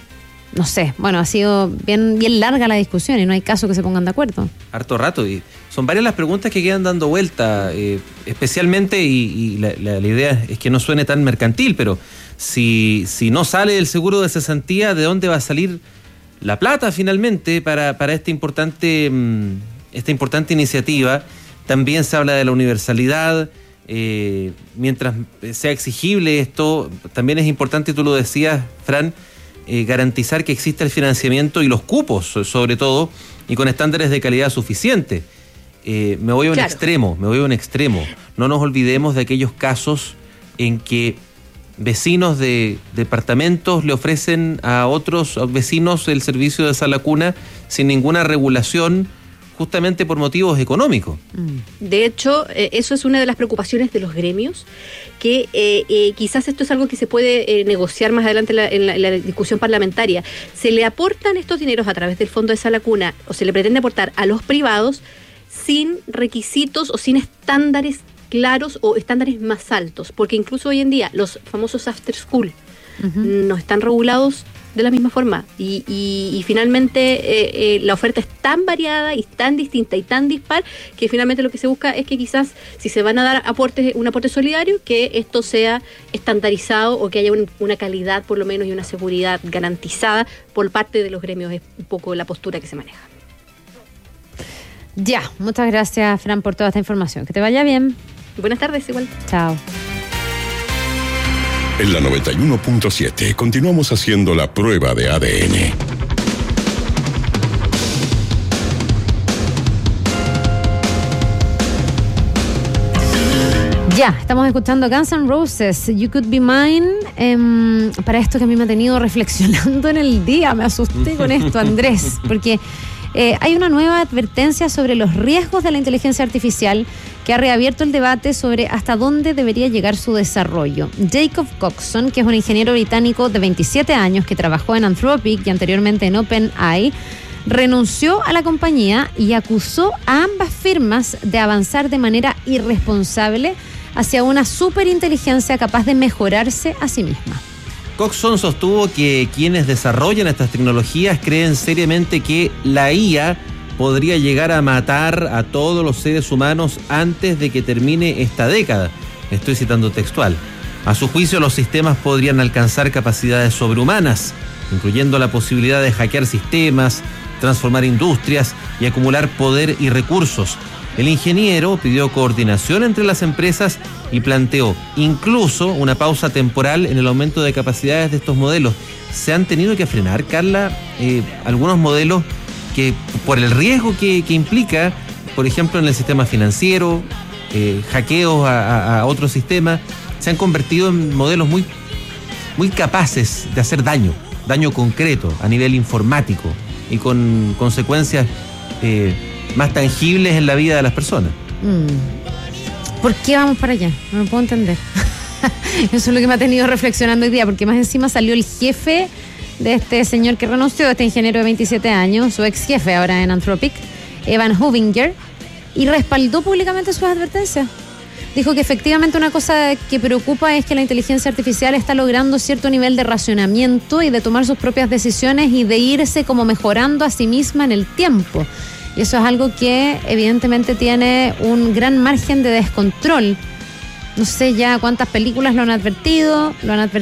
no sé, bueno, ha sido bien larga la discusión y no hay caso que se pongan de acuerdo. Harto rato, y son varias las preguntas que quedan dando vuelta, especialmente, y la idea es que no suene tan mercantil, pero si no sale el seguro de cesantía, ¿de dónde va a salir la plata finalmente para esta importante iniciativa? También se habla de la universalidad. Mientras sea exigible esto, también es importante, tú lo decías, Fran, garantizar que exista el financiamiento y los cupos, sobre todo, y con estándares de calidad suficientes. Me voy a un extremo. No nos olvidemos de aquellos casos en que vecinos de departamentos le ofrecen a otros vecinos el servicio de sala cuna sin ninguna regulación, justamente por motivos económicos. De hecho, eso es una de las preocupaciones de los gremios, que quizás esto es algo que se puede negociar más adelante en la discusión parlamentaria. Se le aportan estos dineros a través del fondo de sala cuna, o se le pretende aportar a los privados sin requisitos o sin estándares claros o estándares más altos, porque incluso hoy en día los famosos after school no están regulados de la misma forma y finalmente la oferta es tan variada y tan distinta y tan dispar que finalmente lo que se busca es que quizás si se van a dar un aporte solidario, que esto sea estandarizado o que haya una calidad por lo menos y una seguridad garantizada por parte de los gremios. Es un poco la postura que se maneja. Ya, muchas gracias, Fran, por toda esta información. Que te vaya bien. Buenas tardes, igual. Chao. En la 91.7 continuamos haciendo la prueba de ADN. Ya, estamos escuchando Guns N' Roses, You Could Be Mine, para esto que a mí me ha tenido reflexionando en el día. Me asusté con esto, Andrés, porque hay una nueva advertencia sobre los riesgos de la inteligencia artificial que ha reabierto el debate sobre hasta dónde debería llegar su desarrollo. Jacob Coxon, que es un ingeniero británico de 27 años que trabajó en Anthropic y anteriormente en OpenAI, renunció a la compañía y acusó a ambas firmas de avanzar de manera irresponsable hacia una superinteligencia capaz de mejorarse a sí misma. Coxon sostuvo que quienes desarrollan estas tecnologías creen seriamente que la IA podría llegar a matar a todos los seres humanos antes de que termine esta década. Estoy citando textual. A su juicio, los sistemas podrían alcanzar capacidades sobrehumanas, incluyendo la posibilidad de hackear sistemas, transformar industrias y acumular poder y recursos. El ingeniero pidió coordinación entre las empresas y planteó incluso una pausa temporal en el aumento de capacidades de estos modelos. Se han tenido que frenar, Carla, algunos modelos que por el riesgo que implica, por ejemplo, en el sistema financiero, hackeos a otros sistemas, se han convertido en modelos muy, muy capaces de hacer daño concreto a nivel informático y con consecuencias más tangibles en la vida de las personas. ¿Por qué vamos para allá? No lo puedo entender. Eso es lo que me ha tenido reflexionando hoy día, porque más encima salió el jefe de este señor que renunció, este ingeniero de 27 años, su ex jefe ahora en Anthropic, Evan Hovinger, y respaldó públicamente sus advertencias. Dijo que efectivamente una cosa que preocupa es que la inteligencia artificial está logrando cierto nivel de racionamiento y de tomar sus propias decisiones y de irse como mejorando a sí misma en el tiempo. Y eso es algo que evidentemente tiene un gran margen de descontrol. No sé ya cuántas películas lo han advertido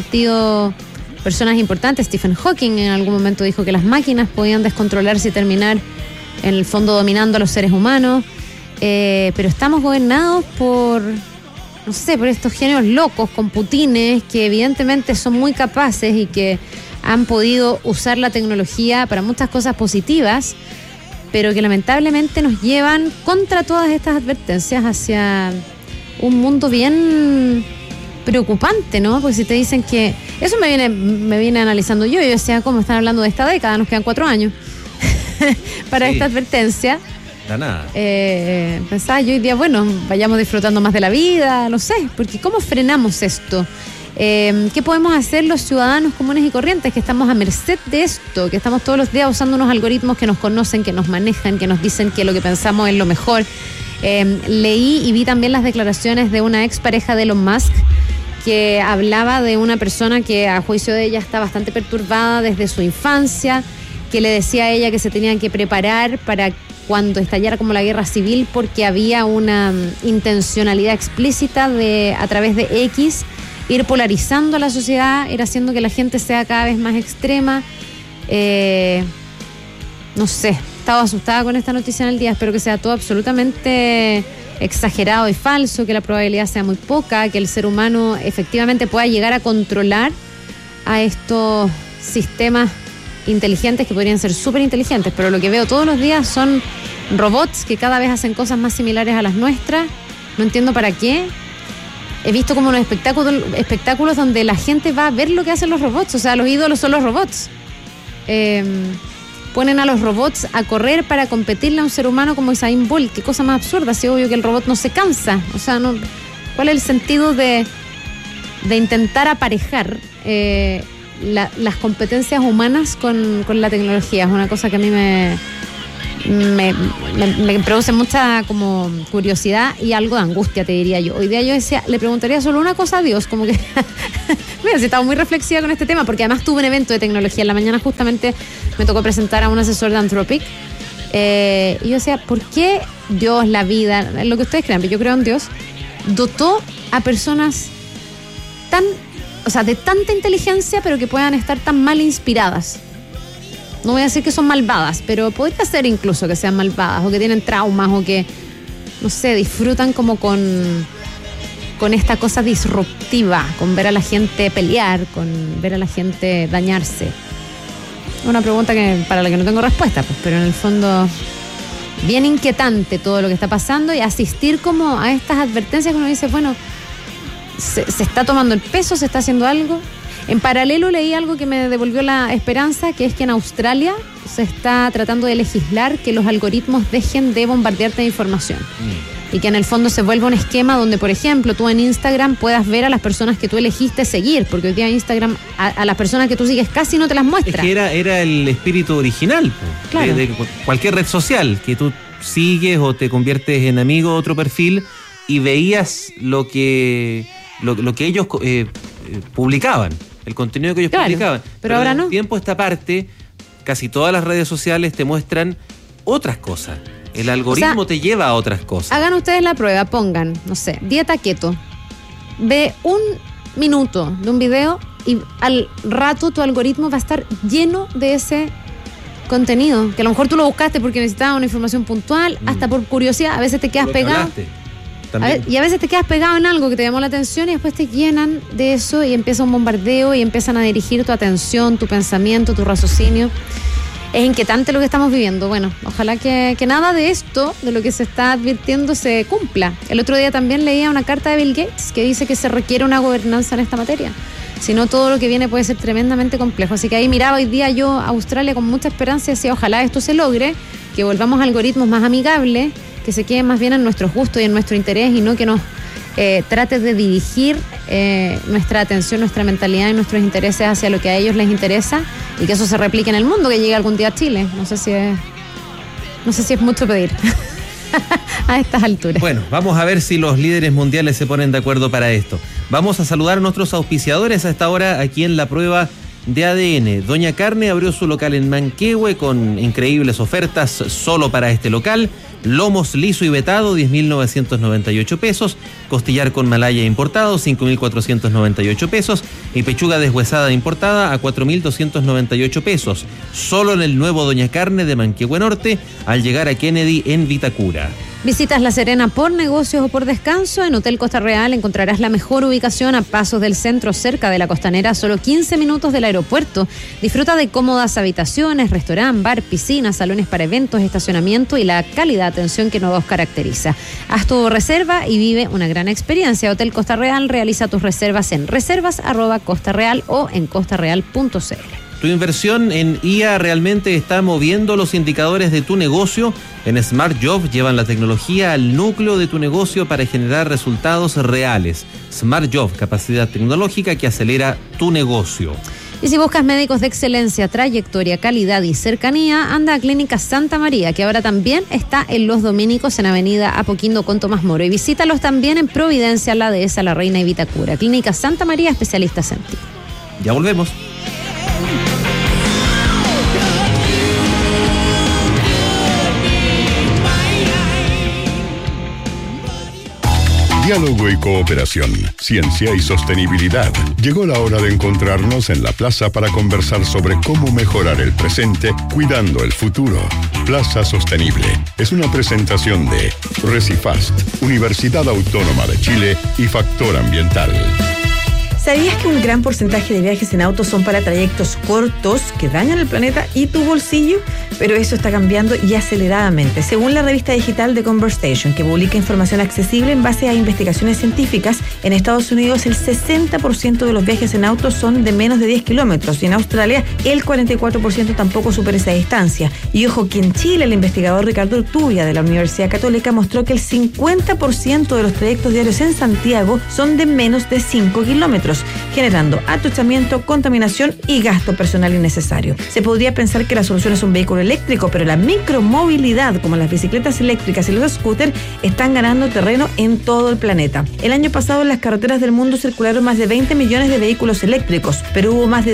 personas importantes. Stephen Hawking en algún momento dijo que las máquinas podían descontrolarse y terminar en el fondo dominando a los seres humanos. Pero estamos gobernados por estos genios locos con putines que evidentemente son muy capaces y que han podido usar la tecnología para muchas cosas positivas, pero que lamentablemente nos llevan contra todas estas advertencias hacia un mundo bien preocupante, ¿no? Porque si te dicen que... Eso me viene analizando yo decía, ¿cómo están hablando de esta década? Nos quedan 4 años para esta advertencia. Nada. Pensaba yo hoy día, bueno, vayamos disfrutando más de la vida, no sé, porque ¿cómo frenamos esto? ¿Qué podemos hacer los ciudadanos comunes y corrientes que estamos a merced de esto? Que estamos todos los días usando unos algoritmos que nos conocen, que nos manejan, que nos dicen que lo que pensamos es lo mejor. Leí y vi también las declaraciones de una expareja de Elon Musk que hablaba de una persona que a juicio de ella está bastante perturbada desde su infancia, que le decía a ella que se tenían que preparar para cuando estallara como la guerra civil, porque había una intencionalidad explícita de, a través de X, ir polarizando a la sociedad, ir haciendo que la gente sea cada vez más extrema. No sé, estaba asustada con esta noticia en el día. Espero que sea todo absolutamente exagerado y falso, que la probabilidad sea muy poca, que el ser humano efectivamente pueda llegar a controlar a estos sistemas inteligentes que podrían ser súper inteligentes, pero lo que veo todos los días son robots que cada vez hacen cosas más similares a las nuestras. No entiendo para qué. He visto como unos espectáculos donde la gente va a ver lo que hacen los robots, o sea, los ídolos son los robots. Ponen a los robots a correr para competirle a un ser humano como Usain Bolt. Qué cosa más absurda, si obvio que el robot no se cansa. O sea, no, ¿cuál es el sentido de intentar aparejar las competencias humanas con la tecnología? Es una cosa que a mí me produce mucha como curiosidad y algo de angustia, te diría yo. Hoy día yo decía, le preguntaría solo una cosa a Dios, como que mira, he estado muy reflexiva con este tema, porque además tuve un evento de tecnología en la mañana, justamente me tocó presentar a un asesor de Anthropic, y yo decía, ¿por qué Dios, la vida, lo que ustedes crean, pero yo creo en Dios, dotó a personas de tanta inteligencia, pero que puedan estar tan mal inspiradas? No voy a decir que son malvadas, pero podría ser incluso que sean malvadas, o que tienen traumas, o que, no sé, disfrutan como con esta cosa disruptiva, con ver a la gente pelear, con ver a la gente dañarse. Una pregunta para la que no tengo respuesta, pues, pero en el fondo bien inquietante todo lo que está pasando, y asistir como a estas advertencias que uno dice, bueno, se está tomando el peso, se está haciendo algo. En paralelo leí algo que me devolvió la esperanza, que es que en Australia se está tratando de legislar que los algoritmos dejen de bombardearte de información. Y que en el fondo se vuelva un esquema donde, por ejemplo, tú en Instagram puedas ver a las personas que tú elegiste seguir, porque hoy día Instagram a las personas que tú sigues casi no te las muestra. Es que era el espíritu original, claro, de cualquier red social, que tú sigues o te conviertes en amigo de otro perfil y veías lo que ellos publicaban. El contenido que ellos publicaban. Pero ahora no. Tiempo esta parte, casi todas las redes sociales te muestran otras cosas. El algoritmo te lleva a otras cosas. Hagan ustedes la prueba, pongan, no sé, dieta keto. Ve un minuto de un video y al rato tu algoritmo va a estar lleno de ese contenido. Que a lo mejor tú lo buscaste porque necesitabas una información puntual, hasta por curiosidad. A veces te quedas pegado. Y a veces te quedas pegado en algo que te llamó la atención y después te llenan de eso y empieza un bombardeo y empiezan a dirigir tu atención, tu pensamiento, tu raciocinio. Es inquietante lo que estamos viviendo. Bueno, ojalá que nada de esto, de lo que se está advirtiendo, se cumpla. El otro día también leía una carta de Bill Gates que dice que se requiere una gobernanza en esta materia. Si no, todo lo que viene puede ser tremendamente complejo. Así que ahí miraba hoy día yo a Australia con mucha esperanza y decía, ojalá esto se logre, que volvamos a algoritmos más amigables, que se queden más bien en nuestros gustos y en nuestro interés, y no que nos trate de dirigir nuestra atención, nuestra mentalidad y nuestros intereses hacia lo que a ellos les interesa, y que eso se replique en el mundo, que llegue algún día a Chile. No sé si es mucho pedir a estas alturas. Bueno, vamos a ver si los líderes mundiales se ponen de acuerdo para esto. Vamos a saludar a nuestros auspiciadores a esta hora aquí en la prueba de ADN. Doña Carne abrió su local en Manquehue con increíbles ofertas solo para este local. Lomos liso y vetado, 10.998 pesos. Costillar con malaya importado, 5.498 pesos. Y pechuga deshuesada importada a 4.298 pesos. Solo en el nuevo Doña Carne de Manquehue Norte, al llegar a Kennedy en Vitacura. Visitas La Serena por negocios o por descanso. En Hotel Costa Real encontrarás la mejor ubicación a pasos del centro, cerca de la Costanera, solo 15 minutos del aeropuerto. Disfruta de cómodas habitaciones, restaurante, bar, piscina, salones para eventos, estacionamiento y la cálida atención que nos caracteriza. Haz tu reserva y vive una gran experiencia. Hotel Costa Real, realiza tus reservas en reservas@costareal o en costareal.cl. Tu inversión en IA realmente está moviendo los indicadores de tu negocio. En Smart Job llevan la tecnología al núcleo de tu negocio para generar resultados reales. Smart Job, capacidad tecnológica que acelera tu negocio. Y si buscas médicos de excelencia, trayectoria, calidad y cercanía, anda a Clínica Santa María, que ahora también está en Los Dominicos, en Avenida Apoquindo con Tomás Moro. Y visítalos también en Providencia, La Dehesa, La Reina y Vitacura. Clínica Santa María, especialistas en ti. Ya volvemos. Diálogo y cooperación, ciencia y sostenibilidad. Llegó la hora de encontrarnos en la plaza para conversar sobre cómo mejorar el presente cuidando el futuro. Plaza Sostenible es una presentación de Recifast, Universidad Autónoma de Chile y Factor Ambiental. ¿Sabías que un gran porcentaje de viajes en auto son para trayectos cortos que dañan el planeta y tu bolsillo? Pero eso está cambiando y aceleradamente. Según la revista digital The Conversation, que publica información accesible en base a investigaciones científicas, en Estados Unidos el 60% de los viajes en auto son de menos de 10 kilómetros y en Australia el 44% tampoco supera esa distancia. Y ojo que en Chile el investigador Ricardo Urtubia de la Universidad Católica mostró que el 50% de los trayectos diarios en Santiago son de menos de 5 kilómetros, generando atuchamiento, contaminación y gasto personal innecesario. Se podría pensar que la solución es un vehículo eléctrico, pero la micromovilidad, como las bicicletas eléctricas y los scooters, están ganando terreno en todo el planeta. El año pasado en las carreteras del mundo circularon más de 20 millones de vehículos eléctricos, pero hubo más de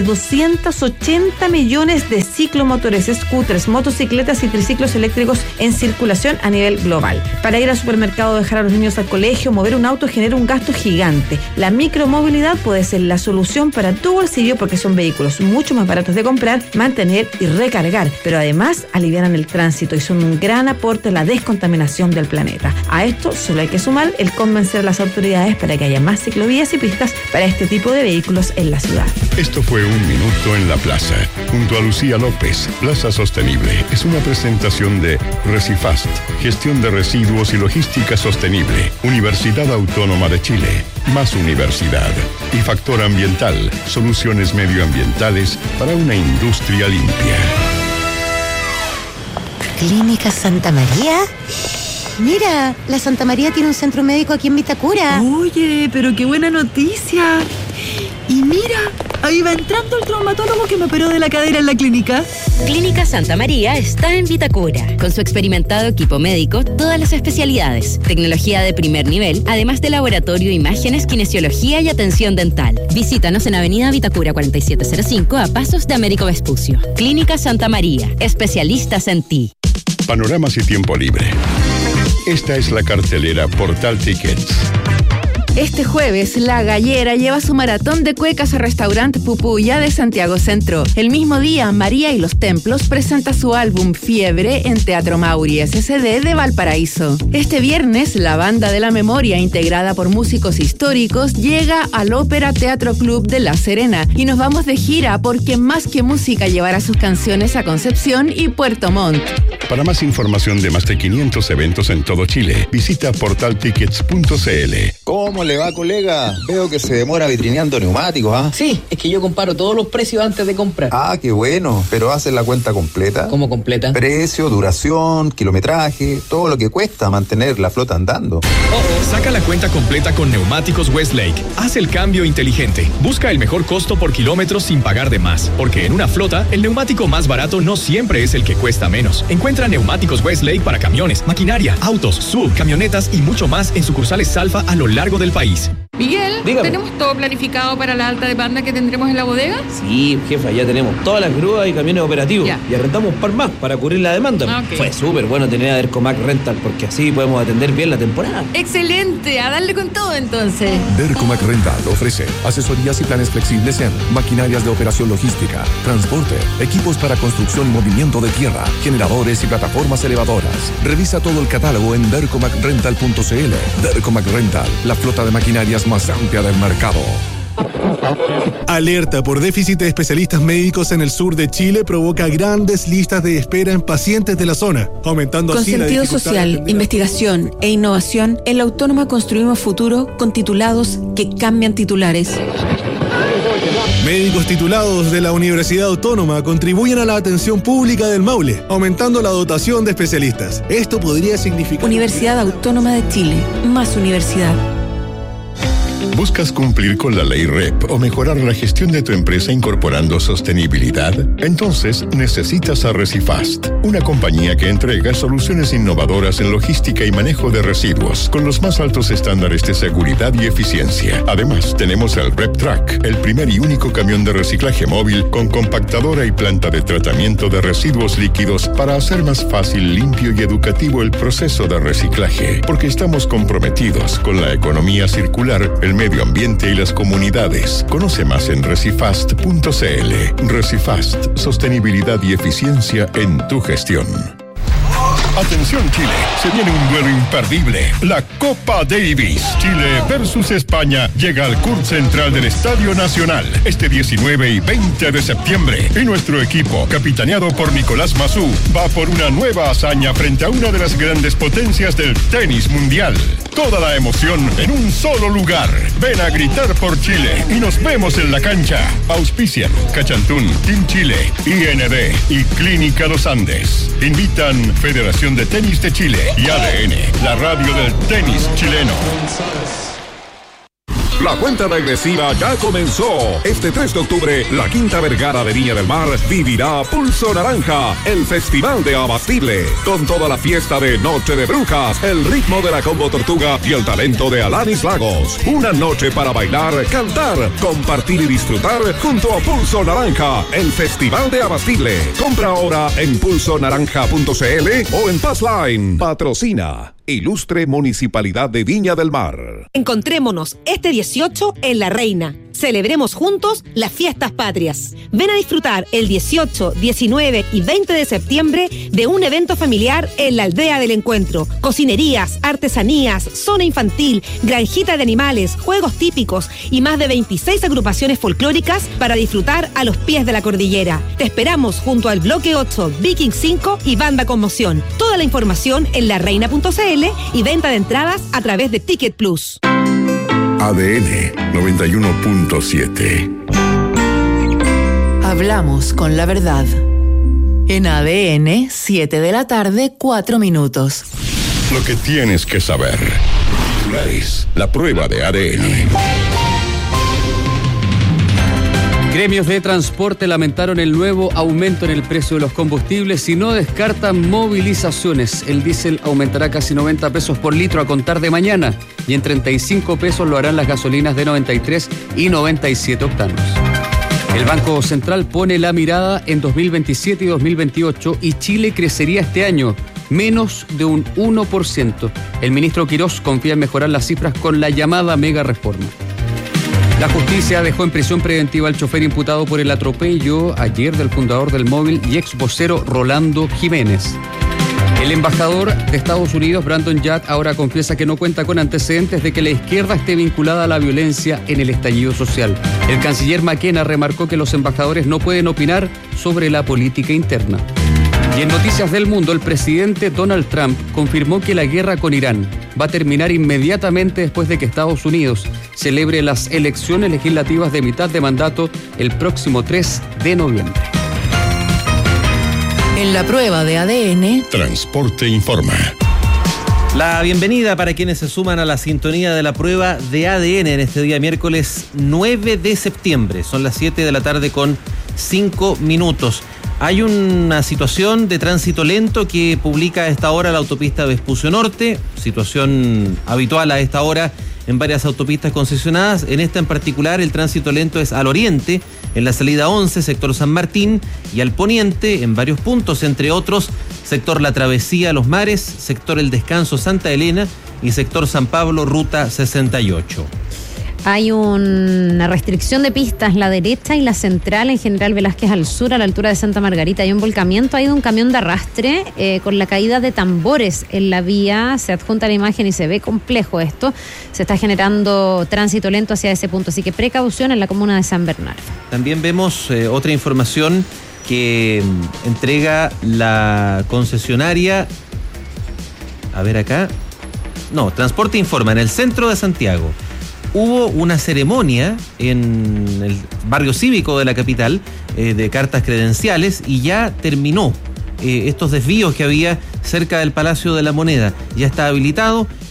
280 millones de ciclomotores, scooters, motocicletas y triciclos eléctricos en circulación a nivel global. Para ir al supermercado, dejar a los niños al colegio, mover un auto genera un gasto gigante. La micromovilidad puede ser la solución para tu bolsillo porque son vehículos mucho más baratos de comprar, mantener y recargar, pero además alivianan el tránsito y son un gran aporte a la descontaminación del planeta. A esto solo hay que sumar el convencer a las autoridades para que haya más ciclovías y pistas para este tipo de vehículos en la ciudad. Esto fue Un Minuto en la Plaza, junto a Lucía López. Plaza Sostenible es una presentación de Recifast, Gestión de Residuos y Logística Sostenible, Universidad Autónoma de Chile, más universidad. Y Factor Ambiental, soluciones medioambientales para una industria limpia. ¿Clínica Santa María? Mira, la Santa María tiene un centro médico aquí en Vitacura. Oye, pero qué buena noticia. Y mira, ahí va entrando el traumatólogo que me operó de la cadera en la clínica. Clínica Santa María está en Vitacura. Con su experimentado equipo médico, todas las especialidades, tecnología de primer nivel, además de laboratorio, imágenes, kinesiología y atención dental. Visítanos en Avenida Vitacura 4705 a pasos de Américo Vespucio. Clínica Santa María, especialistas en ti. Panoramas y tiempo libre. Esta es la cartelera Portal Tickets. Este jueves, La Gallera lleva su maratón de cuecas a Restaurante Pupuya de Santiago Centro. El mismo día, María y los Templos presenta su álbum Fiebre en Teatro Mauri SCD de Valparaíso. Este viernes, la Banda de la Memoria, integrada por músicos históricos, llega al Ópera Teatro Club de La Serena y nos vamos de gira porque Más que Música llevará sus canciones a Concepción y Puerto Montt. Para más información de más de 500 eventos en todo Chile, visita portaltickets.cl. ¿Cómo le va, colega? Veo que se demora vitrineando neumáticos, ¿ah? Sí, es que yo comparo todos los precios antes de comprar. Ah, qué bueno. ¿Pero haces la cuenta completa? ¿Cómo completa? Precio, duración, kilometraje, todo lo que cuesta mantener la flota andando. Saca la cuenta completa con Neumáticos Westlake. Haz el cambio inteligente. Busca el mejor costo por kilómetro sin pagar de más. Porque en una flota, el neumático más barato no siempre es el que cuesta menos. Encuentra Neumáticos Westlake para camiones, maquinaria, autos, sub, camionetas y mucho más en sucursales Salfa a lo largo del país. Miguel, Dígame. ¿tenemos todo planificado para la alta demanda que tendremos en la bodega? Sí, jefa, ya tenemos todas las grúas y camiones operativos. Ya. Y arrendamos un par más para cubrir la demanda. Ok. Fue súper bueno tener a Dercomac Rental porque así podemos atender bien la temporada. Excelente, a darle con todo entonces. Dercomac Rental ofrece asesorías y planes flexibles en maquinarias de operación logística, transporte, equipos para construcción y movimiento de tierra, generadores y plataformas elevadoras. Revisa todo el catálogo en dercomacrental.cl. Dercomac Rental, la flota de maquinarias más amplia del mercado. Alerta por déficit de especialistas médicos en el sur de Chile provoca grandes listas de espera en pacientes de la zona, aumentando Con así la sentido dificultad de social, atender. investigación e innovación, en la Autónoma construimos futuro con titulados que cambian titulares. Médicos titulados de la Universidad Autónoma contribuyen a la atención pública del Maule, aumentando la dotación de especialistas. Esto podría significar... Universidad Autónoma de Chile, más universidad. ¿Buscas cumplir con la ley REP o mejorar la gestión de tu empresa incorporando sostenibilidad? Entonces necesitas a Recifast, una compañía que entrega soluciones innovadoras en logística y manejo de residuos con los más altos estándares de seguridad y eficiencia. Además, tenemos el RepTrack, el primer y único camión de reciclaje móvil con compactadora y planta de tratamiento de residuos líquidos para hacer más fácil, limpio y educativo el proceso de reciclaje, porque estamos comprometidos con la economía circular, el medio ambiente y las comunidades. Conoce más en recifast.cl. Recifast, sostenibilidad y eficiencia en tu gestión. Atención Chile, se viene un duelo imperdible, la Copa Davis. Chile versus España llega al CURT central del Estadio Nacional este 19 y 20 de septiembre. Y nuestro equipo, capitaneado por Nicolás Massú, va por una nueva hazaña frente a una de las grandes potencias del tenis mundial. Toda la emoción en un solo lugar. Ven a gritar por Chile y nos vemos en la cancha. Auspician Cachantún, Team Chile, IND y Clínica Los Andes. Invitan Federación de Tenis de Chile y ADN, la radio del tenis chileno. La cuenta regresiva ya comenzó. Este 3 de octubre, la Quinta Vergara de Viña del Mar vivirá Pulso Naranja, el festival de Abastible, con toda la fiesta de Noche de Brujas, el ritmo de la Combo Tortuga y el talento de Alanis Lagos. Una noche para bailar, cantar, compartir y disfrutar junto a Pulso Naranja, el festival de Abastible. Compra ahora en pulsonaranja.cl o en Passline. Patrocina Ilustre Municipalidad de Viña del Mar. Encontrémonos este 18 en La Reina. Celebremos juntos las fiestas patrias. Ven a disfrutar el 18, 19 y 20 de septiembre de un evento familiar en la Aldea del Encuentro. Cocinerías, artesanías, zona infantil, granjita de animales, juegos típicos y más de 26 agrupaciones folclóricas para disfrutar a los pies de la cordillera. Te esperamos junto al Bloque 8, Viking 5 y Banda Conmoción. Toda la información en lareina.cl y venta de entradas a través de Ticket Plus. ADN 91.7. Hablamos con la verdad. En ADN, 7 de la tarde, 4 minutos. Lo que tienes que saber. La prueba de ADN. Gremios de transporte lamentaron el nuevo aumento en el precio de los combustibles y no descartan movilizaciones. El diésel aumentará casi 90 pesos por litro a contar de mañana y en 35 pesos lo harán las gasolinas de 93 y 97 octanos. El Banco Central pone la mirada en 2027 y 2028 y Chile crecería este año menos de un 1%. El ministro Quirós confía en mejorar las cifras con la llamada mega reforma. La justicia dejó en prisión preventiva al chofer imputado por el atropello ayer del fundador del móvil y ex vocero Rolando Jiménez. El embajador de Estados Unidos, Brandon Judd, ahora confiesa que no cuenta con antecedentes de que la izquierda esté vinculada a la violencia en el estallido social. El canciller McKenna remarcó que los embajadores no pueden opinar sobre la política interna. Y en Noticias del Mundo, el presidente Donald Trump confirmó que la guerra con Irán va a terminar inmediatamente después de que Estados Unidos celebre las elecciones legislativas de mitad de mandato el próximo 3 de noviembre. En la prueba de ADN, Transporte informa. La bienvenida para quienes se suman a la sintonía de la prueba de ADN en este día miércoles 9 de septiembre. Son las 7 de la tarde con 5 minutos. Hay una situación de tránsito lento que publica a esta hora la autopista Vespucio Norte, situación habitual a esta hora en varias autopistas concesionadas. En esta en particular el tránsito lento es al oriente, en la salida 11, sector San Martín, y al poniente en varios puntos, entre otros, sector La Travesía Los Mares, sector El Descanso Santa Elena y sector San Pablo, ruta 68. Hay una restricción de pistas, la derecha y la central en General Velázquez al sur, a la altura de Santa Margarita. Hay un volcamiento, hay un camión de arrastre con la caída de tambores en la vía. Se adjunta la imagen y se ve complejo esto. Se está generando tránsito lento hacia ese punto, así que precaución en la comuna de San Bernardo. También vemos otra información que entrega la concesionaria. A ver acá. No, Transporte informa, en el centro de Santiago. Hubo una ceremonia en el barrio cívico de la capital de cartas credenciales y ya terminó estos desvíos que había cerca del Palacio de la Moneda. Ya está habilitado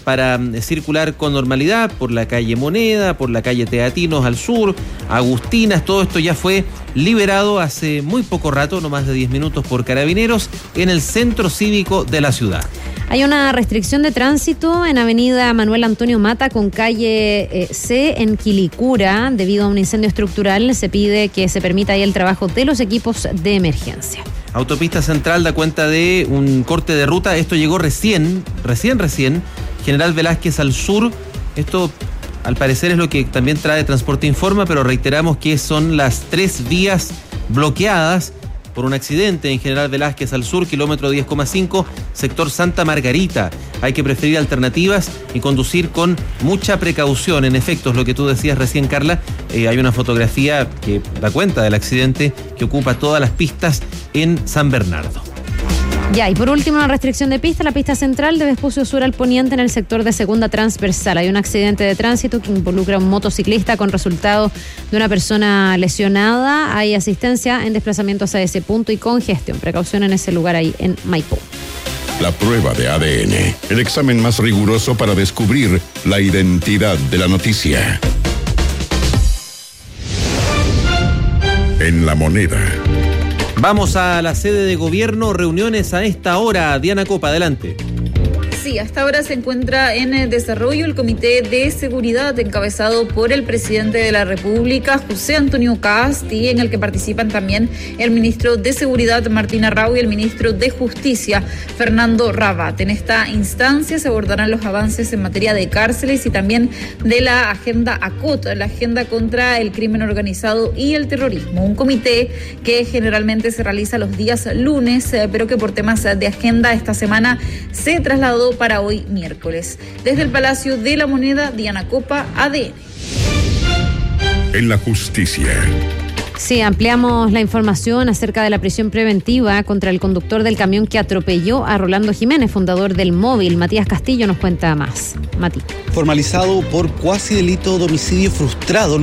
para circular con normalidad por la calle Moneda, por la calle Teatinos al sur, Agustinas. Todo esto ya fue liberado hace muy poco rato, no más de 10 minutos, por Carabineros en el centro cívico de la ciudad. Hay una restricción de tránsito en avenida Manuel Antonio Mata con calle C en Quilicura. Debido a un incendio estructural, se pide que se permita ahí el trabajo de los equipos de emergencia. Autopista Central da cuenta de un corte de ruta. Esto llegó recién. General Velázquez al sur. Esto, al parecer, es lo que también trae Transporte Informa, pero reiteramos que son las 3 vías bloqueadas por un accidente en General Velázquez al sur, kilómetro 10,5, sector Santa Margarita. Hay que preferir alternativas y conducir con mucha precaución. En efecto, es lo que tú decías recién, Carla. Hay una fotografía que da cuenta del accidente que ocupa todas las pistas en San Bernardo. Ya, y por último, una restricción de pista, la pista central de Vespucio Sur al Poniente en el sector de Segunda Transversal. Hay un accidente de tránsito que involucra a un motociclista con resultado de una persona lesionada. Hay asistencia en desplazamientos a ese punto y congestión. Precaución en ese lugar ahí en Maipú. La prueba de ADN, el examen más riguroso para descubrir la identidad de la noticia. En La Moneda. Vamos a la sede de gobierno, reuniones a esta hora. Diana Copa, adelante. Sí, hasta ahora se encuentra en desarrollo el Comité de Seguridad encabezado por el presidente de la República, José Antonio Kast, y en el que participan también el ministro de Seguridad, Martín Arrau, y el ministro de Justicia, Fernando Rabat. En esta instancia se abordarán los avances en materia de cárceles y también de la agenda ACOT, la agenda contra el crimen organizado y el terrorismo. Un comité que generalmente se realiza los días lunes, pero que por temas de agenda esta semana se trasladó para hoy miércoles. Desde el Palacio de la Moneda, Diana Copa, ADN. En la justicia. Sí, ampliamos la información acerca de la prisión preventiva contra el conductor del camión que atropelló a Rolando Jiménez, fundador del Móvil. Matías Castillo nos cuenta más. Mati. Formalizado por cuasi delito de homicidio frustrado